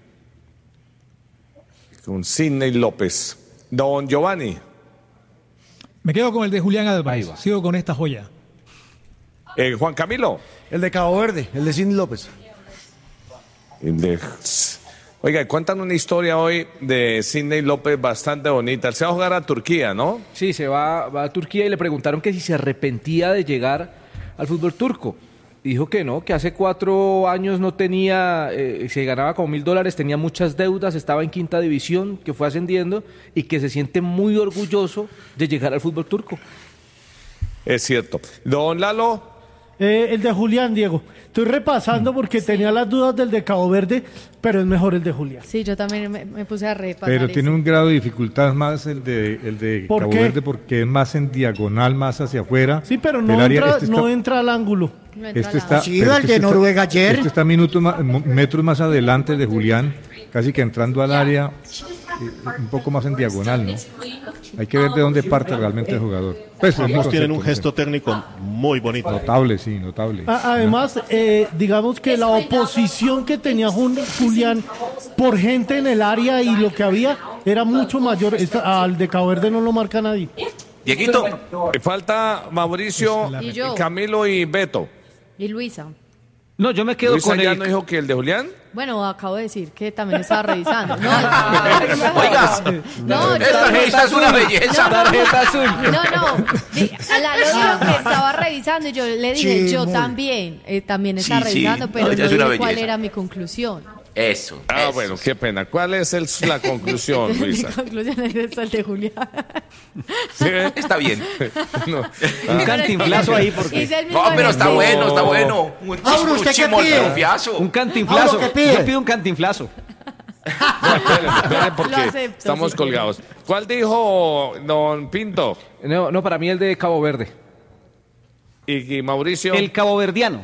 Con Sidney López. Don Giovanni. Me quedo con el de Julián Álvarez. Sigo con esta joya. Eh, Juan Camilo. El de Cabo Verde, el de Sidney López. El de- Oiga, cuentan una historia hoy de Sidney López bastante bonita. Él se va a jugar a Turquía, ¿no? Sí, se va, va a Turquía y le preguntaron que si se arrepentía de llegar al fútbol turco. Dijo que no, que hace cuatro años no tenía, eh, se ganaba como mil dólares, tenía muchas deudas, estaba en quinta división, que fue ascendiendo y que se siente muy orgulloso de llegar al fútbol turco. Es cierto. Don Lalo. Eh, el de Julián, Diego. Estoy repasando porque tenía las dudas del de Cabo Verde, pero es mejor el de Julián. Sí, yo también me, me puse a repasar. Pero ese. tiene un grado de dificultad más el de, el de ¿Por Cabo qué? Verde porque es más en diagonal, más hacia afuera. Sí, pero del no, área. entra, Este está- no entra al ángulo. No entra Este al está, Sí, pero el es que de este está- Noruega ayer. Este está minutos más- mo- metros más adelante el de Julián, casi que entrando al área, eh, un poco más en diagonal, ¿no? Hay que ver de dónde parte realmente el jugador. Pues, es mi Ambos tienen concepto, un no sé. gesto técnico muy bonito. Notable, sí, notable. A- Además, eh, digamos que la oposición que tenía Jun- Julián por gente en el área y lo que había era mucho mayor. Esta- al de Cabo Verde no lo marca nadie. Dieguito. Eh, Falta Mauricio, Y yo. Camilo y Beto. Y Luisa. No, yo me quedo Luisa con ya el... no dijo que el de Julián. Bueno, acabo de decir que también estaba revisando. No, Oiga, no, yo- esta tarjeta es una belleza. Tarjeta azul. No, no. Di- A la Lalo que estaba revisando y yo le dije, yo Chimol. también, eh, también estaba Sí, sí. revisando, pero No, no ya es una dije cuál belleza. era mi conclusión. Eso. Ah, eso. bueno, qué pena. ¿Cuál es el- la conclusión, Mi Luisa? conclusión es esta, el de Julián. ¿Sí? Está bien. No. Un cantinflazo ahí porque... Hice el mismo No, pero está ejercicio. bueno, está bueno. Un, Mauro, ¿usted qué chimol- pide? confiazo. Un cantinflazo. Mauro, ¿qué pide? Yo pido un cantinflazo. Esperen, esperen, porque Lo acepto, estamos sí. colgados. ¿Cuál dijo don Pinto? No, no, para mí el de Cabo Verde. Y, y Mauricio. El caboverdiano.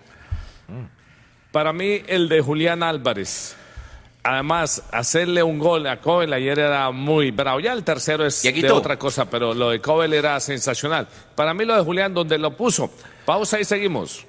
Para mí, el de Julián Álvarez. Además, hacerle un gol a Cobel ayer era muy bravo. Ya el tercero es Dieguito. de otra cosa, pero lo de Cobel era sensacional. Para mí, lo de Julián, donde lo puso. Pausa y seguimos.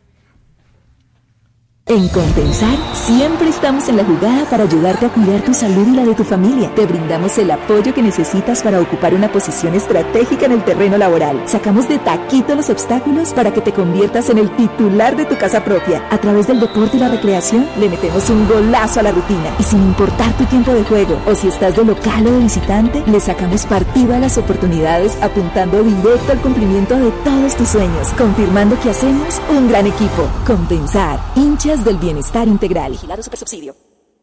En Compensar siempre estamos en la jugada para ayudarte a cuidar tu salud y la de tu familia. Te brindamos el apoyo que necesitas para ocupar una posición estratégica en el terreno laboral. Sacamos de taquito los obstáculos para que te conviertas en el titular de tu casa propia. A través del deporte y la recreación le metemos un golazo a la rutina. Y sin importar tu tiempo de juego o si estás de local o de visitante, le sacamos partido a las oportunidades apuntando directo al cumplimiento de todos tus sueños, confirmando que hacemos un gran equipo. Compensar, hinchas Alas del Bienestar Integral. Vigilado Supersubsidio.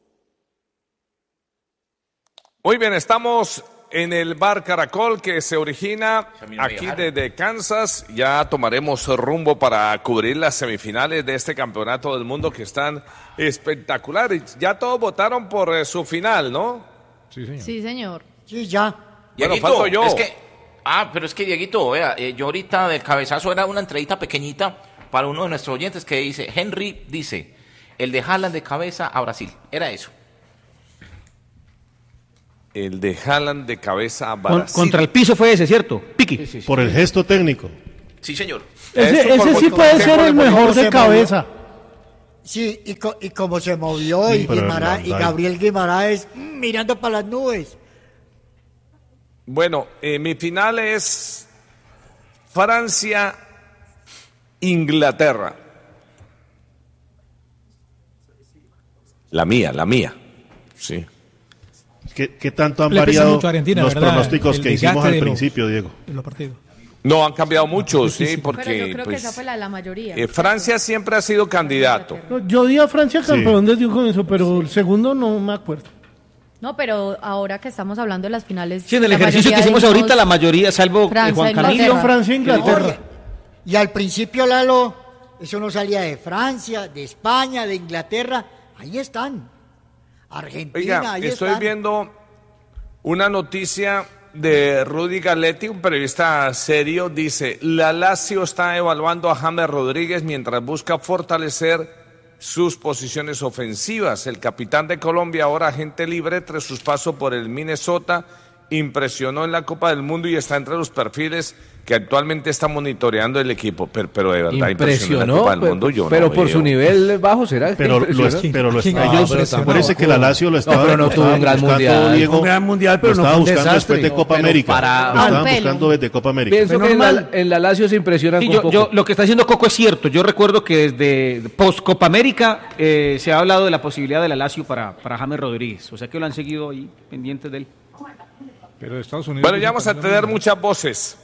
Muy bien, estamos en el Bar Caracol que se origina aquí desde Kansas. Ya tomaremos rumbo para cubrir las semifinales de este campeonato del mundo que están espectaculares. Ya todos votaron por eh, su final, ¿no? Sí, señor. Sí, señor. Sí, ya. Bueno, Dieguito, falto yo. Es que, ah, pero es que, Dieguito, vea, eh, yo ahorita del cabezazo era una entradita pequeñita para uno de nuestros oyentes que dice, Henry dice, el de Haaland de cabeza a Brasil. Era eso. El de Haaland de cabeza a Con- Brasil. contra el piso fue ese, ¿cierto? Piqui. Por el gesto técnico. Sí, señor. Ese, ese sí puede ser el mejor de cabeza. Sí, y, co- y como se movió, y, Pero Guimara- no, y no. Gabriel Guimaraes mm, mirando para las nubes. Bueno, eh, mi final es Francia-Inglaterra. La mía, la mía. Sí. ¿Qué, qué tanto han Le pesa variado mucho a Argentina, los ¿verdad? pronósticos El que desgaste hicimos al de los- principio, Diego? En los partidos. No, han cambiado mucho, sí, porque Pero yo creo pues, que esa fue la de la mayoría. eh, Francia siempre ha sido candidato. No, yo di a Francia campeón desde un comienzo, pero el segundo no me acuerdo. No, pero ahora que estamos hablando de las finales. Sí, en el la ejercicio que mayoría hicimos dijimos ahorita, la mayoría, salvo eh, Francia, Juan Inglaterra. Camilo. Francia, Inglaterra. Y al principio, Lalo, eso no salía de Francia, de España, de Inglaterra. Ahí están. Argentina, Oiga, ahí estoy están. viendo una noticia de Rudy Galetti, un periodista serio, dice, la Lazio está evaluando a James Rodríguez mientras busca fortalecer sus posiciones ofensivas. El capitán de Colombia, ahora agente libre tras sus pasos por el Minnesota, impresionó en la Copa del Mundo y está entre los perfiles que actualmente está monitoreando el equipo. Pero, pero de verdad impresionó en la Impresionó, Copa del pero, Mundo. Yo pero no por veo. su nivel bajo será. que Pero lo, impresionó. es- pero lo ¿Quién- está, quién ellos, impresionó? acuérdense que la Lazio lo estaba, pero no lo tuvo estaba un gran buscando, mundial. Diego, Un gran mundial, pero lo no estaba fue un buscando desastre. después de Copa Pero América. para- Lo Al estaban pelo. buscando desde Copa América. Pienso que en la, en la Lazio se impresionan Sí, con yo, poco. yo- lo que está diciendo Coco es cierto. Yo recuerdo que desde post Copa América eh, se ha hablado de la posibilidad de la Lazio para, para James Rodríguez. O sea que lo han seguido ahí pendientes de él. Pero de Estados Unidos. Bueno, ya vamos a tener muchas voces.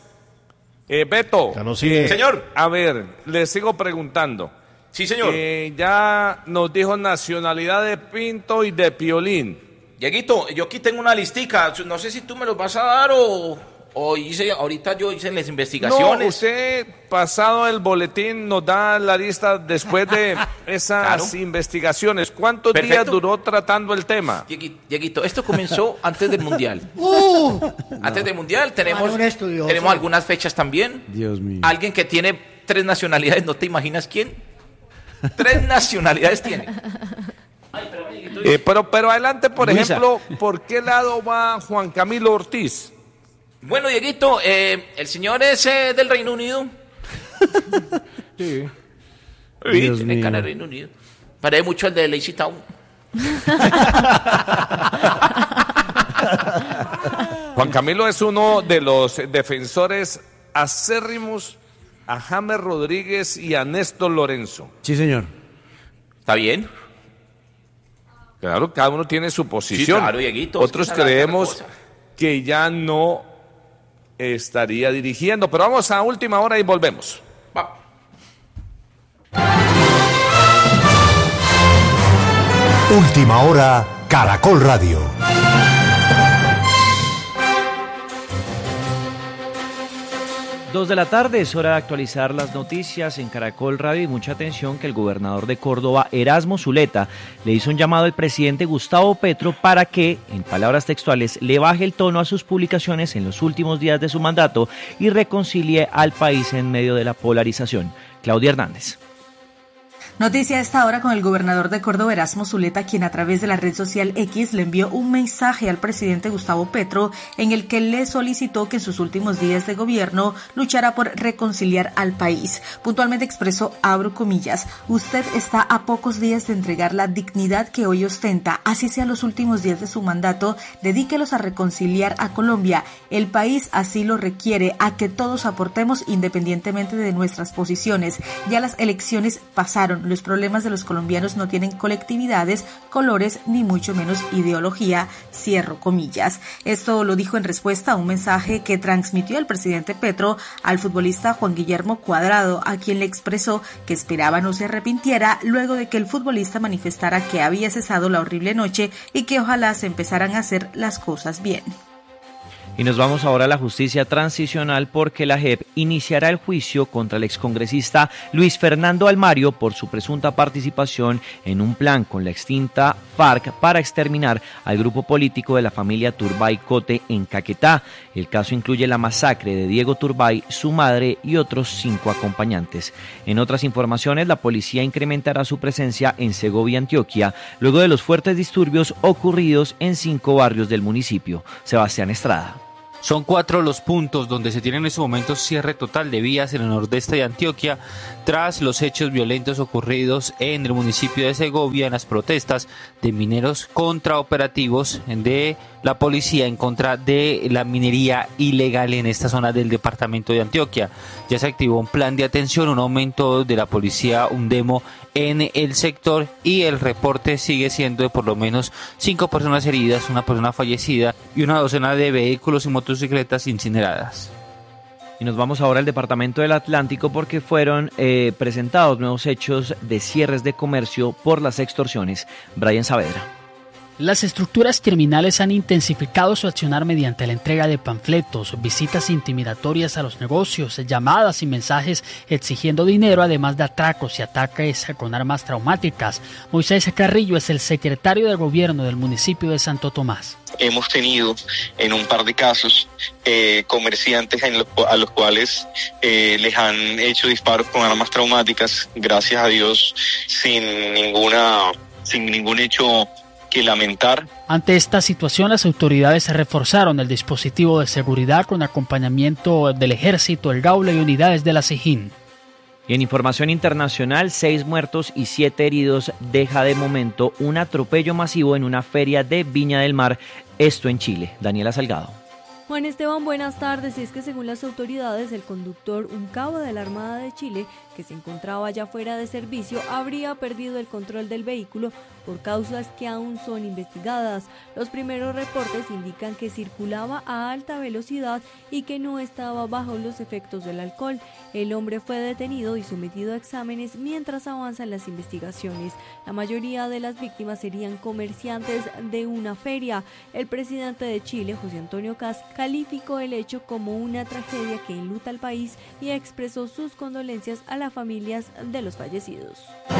Eh, Beto. Ya no sigue. eh, Señor. A ver, le sigo preguntando. Sí, señor. Eh, ya nos dijo nacionalidad de Pinto y de Piolín. Dieguito, yo aquí tengo una listica. No sé si tú me los vas a dar o, o hice, ahorita yo hice las No, investigaciones. usted, pasado el boletín, nos da la lista después de esas Claro. investigaciones. ¿Cuántos días Perfecto. duró tratando el tema? Diegui- Dieguito, esto comenzó antes del Mundial. ¡Uh! Antes del Mundial tenemos, Vale, un estudioso. tenemos algunas fechas también. Dios mío. Alguien que tiene tres nacionalidades, ¿no te imaginas quién? Tres nacionalidades tiene. Eh, pero, pero adelante, por Luisa. ejemplo, ¿por qué lado va Juan Camilo Ortiz? Bueno, Dieguito, eh, el señor es eh, del Reino Unido. Sí. Sí, Dios tiene mío. cara de Reino Unido. Parece mucho el de Lazy Town. Juan Camilo es uno de los defensores acérrimos a James Rodríguez y a Néstor Lorenzo. Sí, señor. ¿Está bien? Claro, cada uno tiene su posición. Sí, claro, Dieguito, Otros es que esa es la creemos otra cosa. que ya no estaría dirigiendo. Pero vamos a última hora y volvemos. Va. Última hora, Caracol Radio. Dos de la tarde, es hora de actualizar las noticias en Caracol Radio y mucha atención que el gobernador de Córdoba, Erasmo Zuleta, le hizo un llamado al presidente Gustavo Petro para que, en palabras textuales, le baje el tono a sus publicaciones en los últimos días de su mandato y reconcilie al país en medio de la polarización. Claudia Hernández. Noticia a esta hora con el gobernador de Córdoba, Erasmo Zuleta, quien a través de la red social X le envió un mensaje al presidente Gustavo Petro en el que le solicitó que en sus últimos días de gobierno luchara por reconciliar al país. Puntualmente expresó, abro comillas, usted está a pocos días de entregar la dignidad que hoy ostenta, así sea los últimos días de su mandato, dedíquelos a reconciliar a Colombia. El país así lo requiere, a que todos aportemos independientemente de nuestras posiciones. Ya las elecciones pasaron. Lo los problemas de los colombianos no tienen colectividades, colores, ni mucho menos ideología, cierro comillas. Esto lo dijo en respuesta a un mensaje que transmitió el presidente Petro al futbolista Juan Guillermo Cuadrado, a quien le expresó que esperaba no se arrepintiera luego de que el futbolista manifestara que había cesado la horrible noche y que ojalá se empezaran a hacer las cosas bien. Y nos vamos ahora a la justicia transicional porque la J E P iniciará el juicio contra el excongresista Luis Fernando Almario por su presunta participación en un plan con la extinta FARC para exterminar al grupo político de la familia Turbay Cote en Caquetá. El caso incluye la masacre de Diego Turbay, su madre y otros cinco acompañantes. En otras informaciones, la policía incrementará su presencia en Segovia, Antioquia, luego de los fuertes disturbios ocurridos en cinco barrios del municipio. Sebastián Estrada. Son cuatro los puntos donde se tiene en estos momentos cierre total de vías en el nordeste de Antioquia tras los hechos violentos ocurridos en el municipio de Segovia en las protestas de mineros contra operativos de la policía en contra de la minería ilegal en esta zona del departamento de Antioquia. Ya se activó un plan de atención, un aumento de la policía, un demo en el sector y el reporte sigue siendo de por lo menos cinco personas heridas, una persona fallecida y una docena de vehículos y motocicletas incineradas. Y nos vamos ahora al departamento del Atlántico porque fueron eh, presentados nuevos hechos de cierres de comercio por las extorsiones. Brian Saavedra. Las estructuras criminales han intensificado su accionar mediante la entrega de panfletos, visitas intimidatorias a los negocios, llamadas y mensajes exigiendo dinero, además de atracos y ataques con armas traumáticas. Moisés Carrillo es el secretario de gobierno del municipio de Santo Tomás. Hemos tenido en un par de casos eh, comerciantes en los, a los cuales eh, les han hecho disparos con armas traumáticas, gracias a Dios, sin ninguna, sin ningún hecho que lamentar. Ante esta situación, las autoridades reforzaron el dispositivo de seguridad con acompañamiento del Ejército, el Gaula y unidades de la SIJIN. Y en información internacional, seis muertos y siete heridos deja de momento un atropello masivo en una feria de Viña del Mar, esto en Chile. Daniela Salgado. Juan Esteban, buenas tardes. Es que según las autoridades, el conductor, un cabo de la Armada de Chile, que se encontraba ya fuera de servicio, habría perdido el control del vehículo por causas que aún son investigadas. Los primeros reportes indican que circulaba a alta velocidad y que no estaba bajo los efectos del alcohol. El hombre fue detenido y sometido a exámenes mientras avanzan las investigaciones. La mayoría de las víctimas serían comerciantes de una feria. El presidente de Chile, José Antonio Kast, calificó el hecho como una tragedia que enluta al país y expresó sus condolencias a las familias de los fallecidos.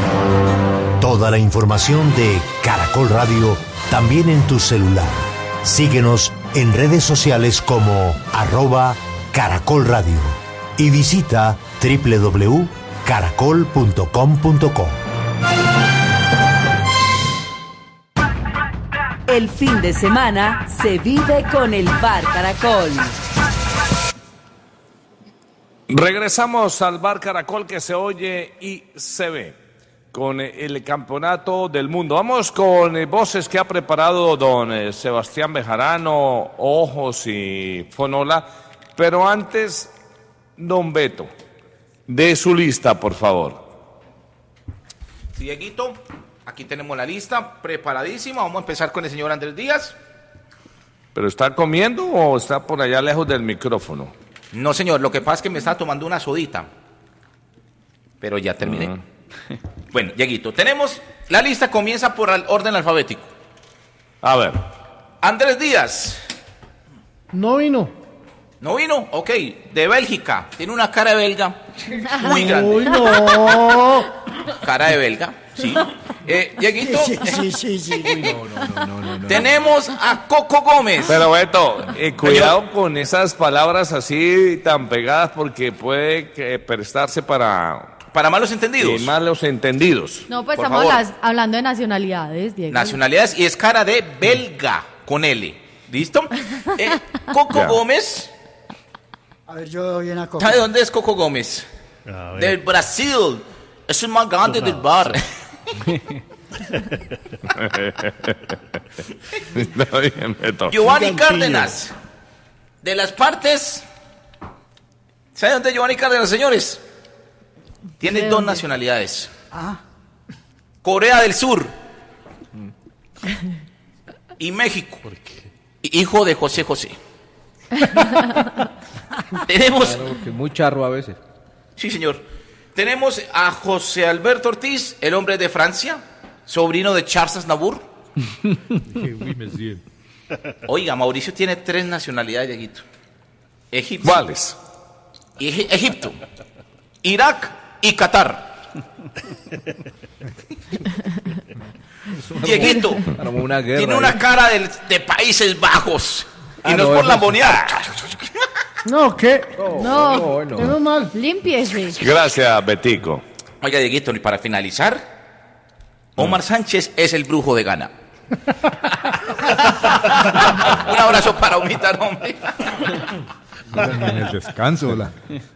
Toda la información de Caracol Radio también en tu celular. Síguenos en redes sociales como arroba Caracol Radio y visita doble u doble u doble u punto caracol punto com punto co. El fin de semana se vive con el Bar Caracol. Regresamos al Bar Caracol que se oye y se ve con el Campeonato del Mundo. Vamos con voces que ha preparado don Sebastián Bejarano, Ojos y Fonola. Pero antes, don Beto, de su lista, por favor. Sí, Dieguito, aquí tenemos la lista preparadísima. Vamos a empezar con el señor Andrés Díaz. ¿Pero está comiendo o está por allá lejos del micrófono? No, señor, lo que pasa es que me está tomando una sodita. Pero ya terminé. Uh-huh. Bueno, Dieguito, tenemos la lista, comienza por el orden alfabético. A ver. Andrés Díaz. No vino. ¿No vino? Ok, de Bélgica. Tiene una cara de belga muy grande. Uy, no. Cara de belga, sí. Eh, Dieguito. Sí, sí, sí, sí. Uy, no, no, no, no, no, no. Tenemos a Coco Gómez. Pero Beto, eh, cuidado con esas palabras así tan pegadas porque puede que prestarse para... Para malos entendidos. Sí, malos entendidos. No, pues Por estamos favor. las- hablando de nacionalidades, Diego. Nacionalidades y es cara de belga con L. ¿Listo? Eh, Coco Ya. Gómez. A ver, yo doy una cosa. ¿Sabe dónde es Coco Gómez? Del Brasil. Es el más grande del bar. Está bien, Beto. Giovanni Cárdenas. De las partes. ¿Sabe dónde es Giovanni Cárdenas, señores? Tiene ¿De dos dónde? nacionalidades. Ah, Corea del Sur y México. Hijo de José José. Tenemos... Claro, porque es muy charro a veces. Sí, señor. Tenemos a José Alberto Ortiz, el hombre de Francia, sobrino de Charles Aznavour. Oiga, Mauricio tiene tres nacionalidades, Dieguito. Egipto. ¿Cuáles? Eg- Egipto, Irak y Qatar. Dieguito una guerra, tiene ¿eh? una cara de, de Países Bajos. Y Ah, no, no, es por eso la sí. boniada. No, ¿qué? No, no. Menos mal. límpiese. Gracias, Betico. Oiga, Dieguito, y para finalizar, Omar Sánchez es el brujo de Ghana. Un abrazo para Omita, hombre. En el descanso, hola.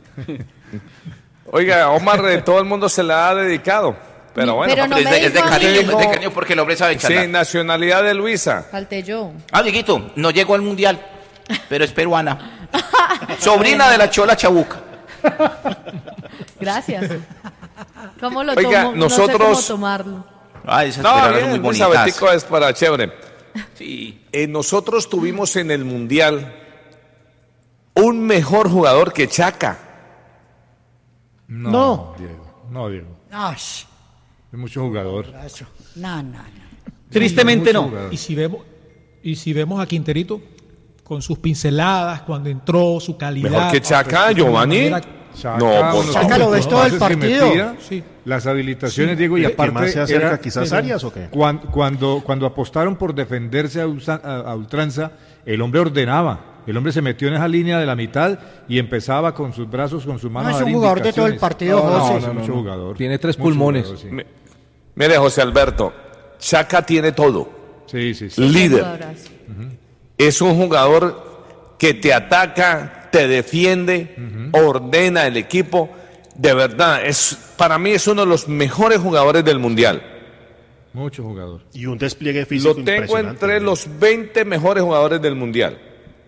Oiga, Omar, eh, todo el mundo se la ha dedicado. Pero bueno, Pero no es, me de, es de dijo a cariño, mí. es de cariño porque el hombre sabe charlar. sí, nacionalidad de Luisa. Falté yo. Ah, Dieguito, no llegó al mundial, pero es peruana. Sobrina de la Chola Chabuca. Gracias. ¿Cómo lo Oiga, tomo? nosotros- No sé cómo tomarlo. Ah, esas No, peruanas bien, muy esa bonitas. Betico es para chévere. Sí. Eh, nosotros tuvimos en el Mundial un mejor jugador que Chaca. No, No. Diego. No, Diego. Ay, Es mucho jugador. eso. No, no, no. Tristemente Mucho no. jugador. Y si vemos, y si vemos a Quinterito con sus pinceladas, cuando entró, su calidad. Mejor que Chaca, de Giovanni. manera- Chaca, No, por unos Chaca lo ves todo el pases que partido. metía, Sí. las habilitaciones, Diego, y ¿Qué- qué aparte más se acerca, era- quizás Arias, o qué? Cuan- Cuando, cuando apostaron por defenderse a, ulsa- a- a ultranza, el hombre ordenaba. El hombre se metió en esa línea de la mitad y empezaba con sus brazos, con sus manos. No, a es dar un jugador de todo el indicaciones. partido, No, José. no, no, no, mucho jugador. Tiene tres Mucho pulmones. jugador, sí. Mi- Mire, José Alberto, Chaca tiene todo. Sí, sí, sí. Líder. Abrazo. Es un jugador que te ataca, te defiende, ordena el equipo. De verdad, es para mí es uno de los mejores jugadores del Mundial. Mucho jugador. Y un despliegue físico Lo tengo impresionante, entre ¿no? los veinte mejores jugadores del Mundial.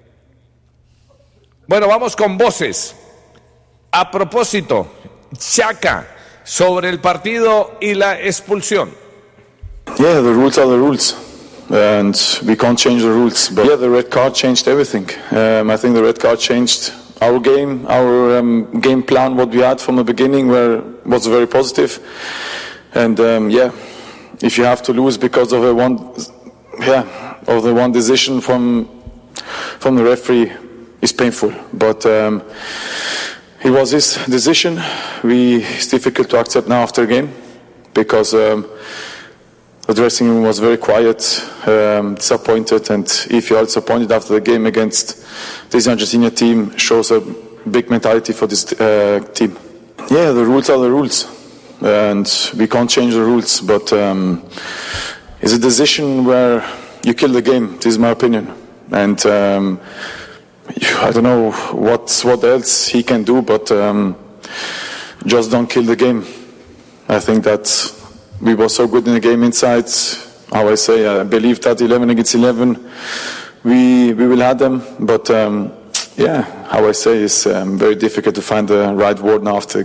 Bueno, vamos con voces. A propósito, Chaca, sobre el partido y la expulsión. Yeah, the rules are the rules, and we can't change the rules. But yeah, the red card changed everything. Um, I think the red card changed our game, our um, game plan, what we had from the beginning, where was very positive. And um, yeah, if you have to lose because of a one, yeah, of the one decision from from the referee, is painful. But um, it was his decision. We it's difficult to accept now after a game because. Um, The dressing room was very quiet, um, disappointed, and if you are disappointed after the game against this Argentina team, shows a big mentality for this uh, team. Yeah, the rules are the rules, and we can't change the rules, but um, it's a decision where you kill the game. This is my opinion, and um, I don't know what what else he can do, but um, just don't kill the game. I think that. We were so good in the game inside. How I say, I believe that eleven against eleven, we we will have them. But um, yeah, how I say, it's um, very difficult to find the right word now after.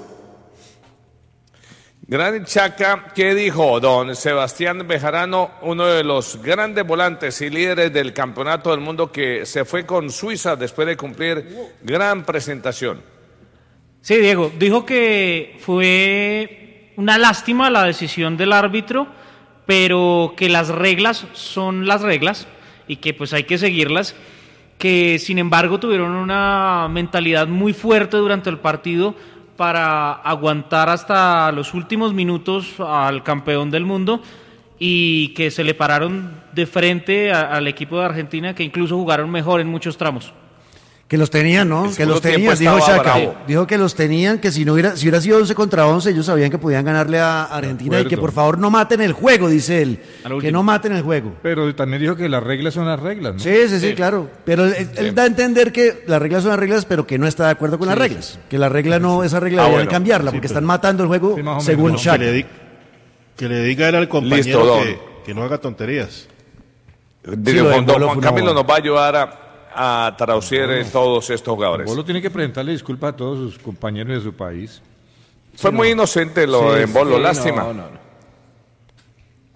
Gran Chaca, ¿qué dijo don Sebastián Bejarano, uno de los grandes volantes y líderes del Campeonato del Mundo que se fue con Suiza después de cumplir gran presentación? Sí, Diego, dijo que fue una lástima la decisión del árbitro, pero que las reglas son las reglas y que pues hay que seguirlas, que sin embargo tuvieron una mentalidad muy fuerte durante el partido para aguantar hasta los últimos minutos al campeón del mundo y que se le pararon de frente a, al equipo de Argentina, que incluso jugaron mejor en muchos tramos. Que los tenían, ¿no? El Que los segundo tiempo tenían, dijo estaba Chaca. bravo. Dijo que los tenían, que si no hubiera, si hubiera sido once contra once, ellos sabían que podían ganarle a Argentina y que por favor no maten el juego, dice él. Que no maten el juego. Pero también dijo que las reglas son las reglas, ¿no? Sí, sí, sí, claro. Pero él, él da a entender que las reglas son las reglas, pero que no está de acuerdo con las Sí, reglas. Que la regla no, esa regla Ah, deberían bueno. cambiarla, Sí, porque pero- están matando el juego Sí, más o menos. según No, Chaca. que, le di- que le diga él al compañero Listo, don. que, que no haga tonterías. Digo, lo de don, don Bolo Juan fue una Camilo boba. nos va a ayudar a, a traducir eh, todos estos jugadores. Bolo tiene que presentarle disculpas a todos sus compañeros de su país. Fue muy inocente lo Sí, de Bolo, sí, lástima. no, no, no.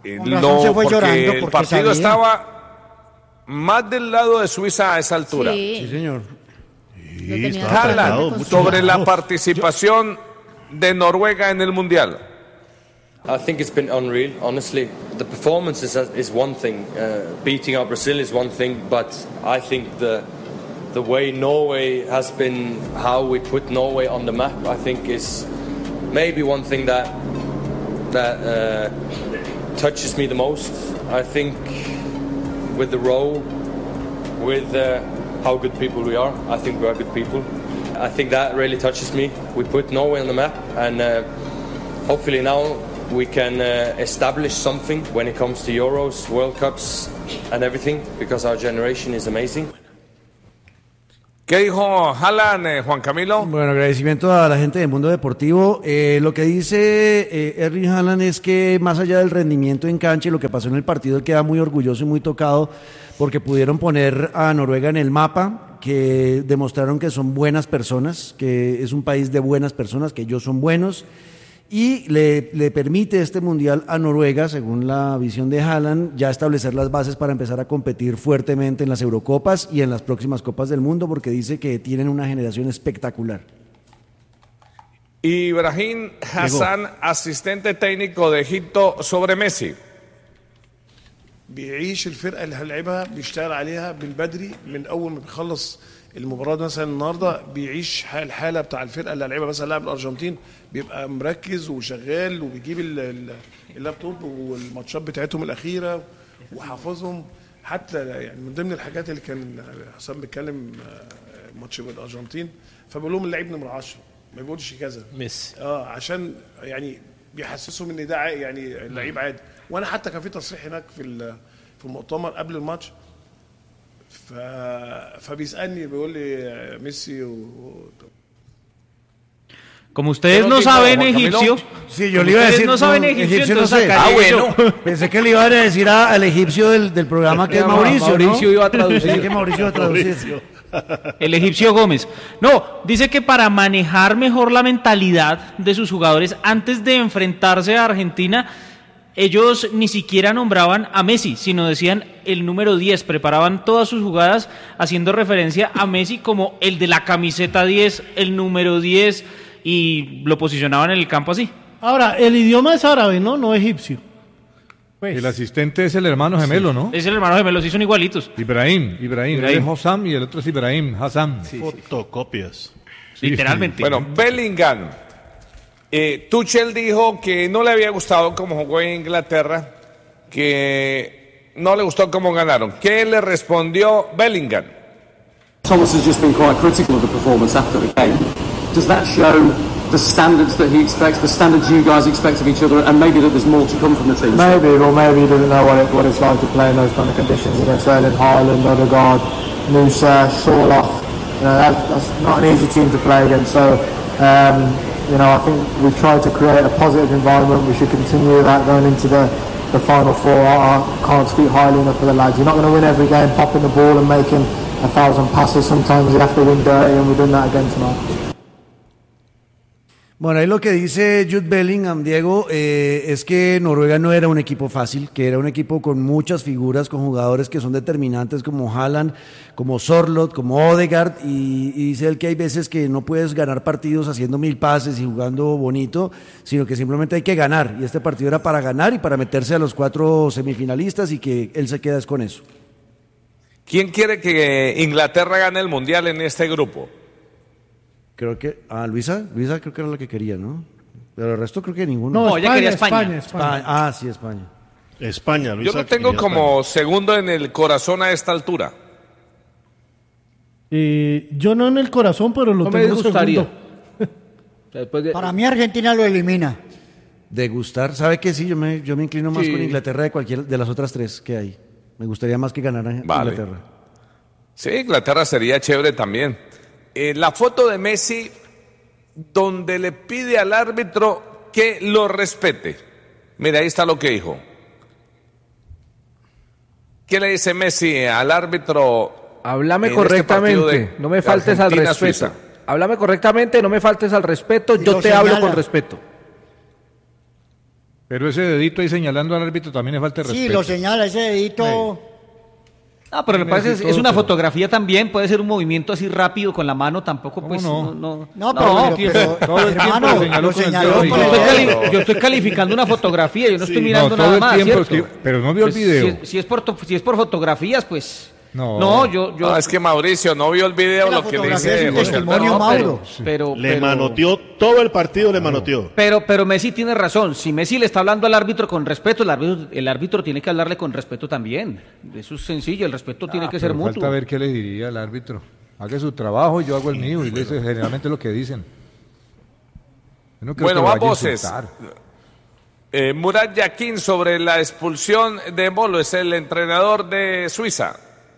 Eh, Con razón lo- se fue porque llorando el porque partido sabía. estaba más del lado de Suiza a esa altura. Sí. Sí, señor. Lo tenía estaba Haaland, apretado, mucho sobre la apretado. participación de Noruega en el Mundial. I think it's been unreal, honestly. The performance is, is one thing, uh, beating out Brazil is one thing, but I think the the way Norway has been, how we put Norway on the map, I think is maybe one thing that that uh, touches me the most. I think with the role, with uh, how good people we are, I think we are good people. I think that really touches me. We put Norway on the map, and uh, hopefully now we can uh, establish something when it comes to Euros, World Cups, and everything, because our generation is amazing. ¿Qué dijo Haaland, eh, Juan Camilo? Bueno, agradecimiento a la gente del mundo deportivo. Eh, lo que dice eh, Erling Haaland es que más allá del rendimiento en cancha y lo que pasó en el partido, él queda muy orgulloso y muy tocado porque pudieron poner a Noruega en el mapa, que demostraron que son buenas personas, que es un país de buenas personas, que ellos son buenos. Y le, le permite este mundial a Noruega, según la visión de Haaland, ya establecer las bases para empezar a competir fuertemente en las Eurocopas y en las próximas Copas del Mundo, porque dice que tienen una generación espectacular. Ibrahim Hassan, asistente técnico de Egipto, sobre Messi. بيعيش الفرقه اللي هنلعبها بيشتغل عليها من بدري من اول ما بيخلص المباراه مثلا النهارده بيعيش الحاله بتاع الفرقه اللي هنلعبها مثلا لاعب الارجنتين بيبقى مركز وشغال وبيجيب ال- ال- اللابتوب والماتشات بتاعتهم الاخيره وحافظهم حتى يعني من ضمن الحاجات اللي كان حسام بيتكلم آه، ماتش الارجنتين فبقول لهم اللعيب نمره عشرة ما بيقولش كذا ميسي اه عشان يعني بيحسسهم ان ده عا- يعني اللعيب عادي وانا حتى كان في تصريح هناك في ال- في المؤتمر قبل الماتش ف... فبيسالني بيقول لي ميسي و... Como ustedes no saben egipcio, Sí, yo como le iba a ustedes decir. no saben egipcio, egipcio no entonces sé. sacaré yo. Pensé que le iban a decir a- al egipcio del, del programa que es Mauricio. Mauricio ¿no? iba a traducir. Pensé que Mauricio iba a traducir. El egipcio Gómez. No, dice que para manejar mejor la mentalidad de sus jugadores antes de enfrentarse a Argentina, ellos ni siquiera nombraban a Messi, sino decían el número diez, preparaban todas sus jugadas haciendo referencia a Messi como el de la camiseta diez, el número diez, y lo posicionaban en el campo así. Ahora, el idioma es árabe, ¿no? No egipcio. El asistente es el hermano gemelo, ¿no? Es el hermano gemelo, sí son igualitos. Ibrahim, Ibrahim. Ibrahim. Él es Hossam y el otro es Ibrahim, Hassan. Fotocopias. Literalmente. Bueno, Bellingham. Eh, Tuchel dijo que no le había gustado cómo jugó en Inglaterra, que no le gustó cómo ganaron. ¿Qué le respondió Bellingham? Thomas has just been quite critical of the performance after the game. Does that show the standards that he expects, the standards you guys expect of each other, and maybe that there's more to come from the team? Maybe, or maybe he doesn't know what, it, what it's like to play in those kind of conditions against Erling Haaland, Odegaard, Musa, Sorloth. You know, that's, that's not an easy team to play against. So, um, you know, I think we've tried to create a positive environment. We should continue that going into the, the final four. I, I can't speak highly enough for the lads. You're not going to win every game popping the ball and making a thousand passes. Sometimes you have to win dirty, and we're doing that again tonight. Bueno, ahí lo que dice Jude Bellingham, Diego, eh, es que Noruega no era un equipo fácil, que era un equipo con muchas figuras, con jugadores que son determinantes como Haaland, como Sorloth, como Odegaard, y, y dice él que hay veces que no puedes ganar partidos haciendo mil pases y jugando bonito, sino que simplemente hay que ganar, y este partido era para ganar y para meterse a los cuatro semifinalistas, y que él se queda es con eso. ¿Quién quiere que Inglaterra gane el Mundial en este grupo? Creo que, ah, Luisa, Luisa creo que era la que quería, ¿no? Pero el resto creo que ninguno. No, ella quería España. España, España. Ah, sí, España. España, Yo lo tengo como segundo en el corazón a esta altura. Eh, yo no en el corazón, pero lo No me tengo gustaría. segundo. Para mí Argentina lo elimina. De gustar, ¿sabe qué? Sí, yo me, yo me inclino más Sí. con Inglaterra de cualquier de las otras tres que hay. Me gustaría más que ganara Vale. Inglaterra. Sí, Inglaterra sería chévere también. Eh, la foto de Messi donde le pide al árbitro que lo respete. Mira, ahí está lo que dijo. ¿Qué le dice Messi al árbitro? Háblame en este correctamente, partido de- no me de faltes al Argentina, respeto. Suiza? Háblame correctamente, no me faltes al respeto, Y yo lo te hablo señala. con respeto. Pero ese dedito ahí señalando al árbitro también es falta de respeto. Sí, lo señala, ese dedito... Ah, pero me parece es, todo, es una pero- fotografía también, puede ser un movimiento así rápido con la mano, tampoco pues no? no no, No, pero- pero- todo el tiempo hermano, lo señaló lo con el señaló dedo con yo, el estoy dedo. cali- yo estoy calificando una fotografía, yo no Sí. estoy mirando No, todo nada el más, tiempo ¿cierto? es que- pero no vio el Pues, video. Si, es- si es por to- si es por fotografías, pues No. no, yo yo No, es que Mauricio no vio el video, La lo que le fotografía dice es un José testimonio, Alberto. Mauro. pero Le pero- manoteó todo el partido, le manoteó. Pero, pero Messi tiene razón. Si Messi le está hablando al árbitro con respeto, el árbitro, el árbitro tiene que hablarle con respeto también. Eso es sencillo, el respeto tiene Ah, que ser pero mutuo. falta ver qué le diría al árbitro. Haga su trabajo, yo hago el mío, y eso es generalmente lo que dicen. Yo no creo Bueno, que lo va vaya a voces. insultar. Eh, Murat Yakin sobre la expulsión de Molo, es el entrenador de Suiza.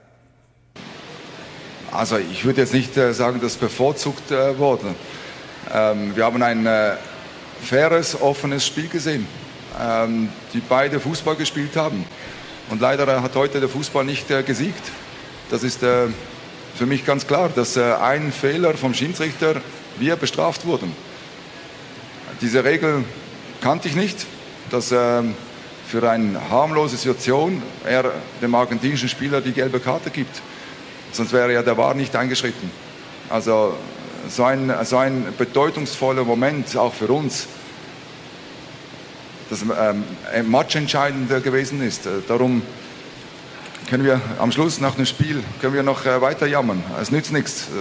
Also ich würde jetzt nicht äh, sagen, dass bevorzugt äh, wurde. Ähm, wir haben ein äh, faires, offenes Spiel gesehen, ähm, die beide Fußball gespielt haben. Und leider äh, hat heute der Fußball nicht äh, gesiegt. Das ist äh, für mich ganz klar, dass äh, ein Fehler vom Schiedsrichter wir bestraft wurden. Diese Regel kannte ich nicht, dass ähm, für eine harmlose Situation er dem argentinischen Spieler die gelbe Karte gibt. Sonst wäre ja der V A R nicht eingeschritten. Also so ein, so ein bedeutungsvoller Moment auch für uns, das ähm, matchentscheidend gewesen ist. Darum können wir am Schluss nach dem Spiel können wir noch äh, weiter jammern. Es nützt nichts.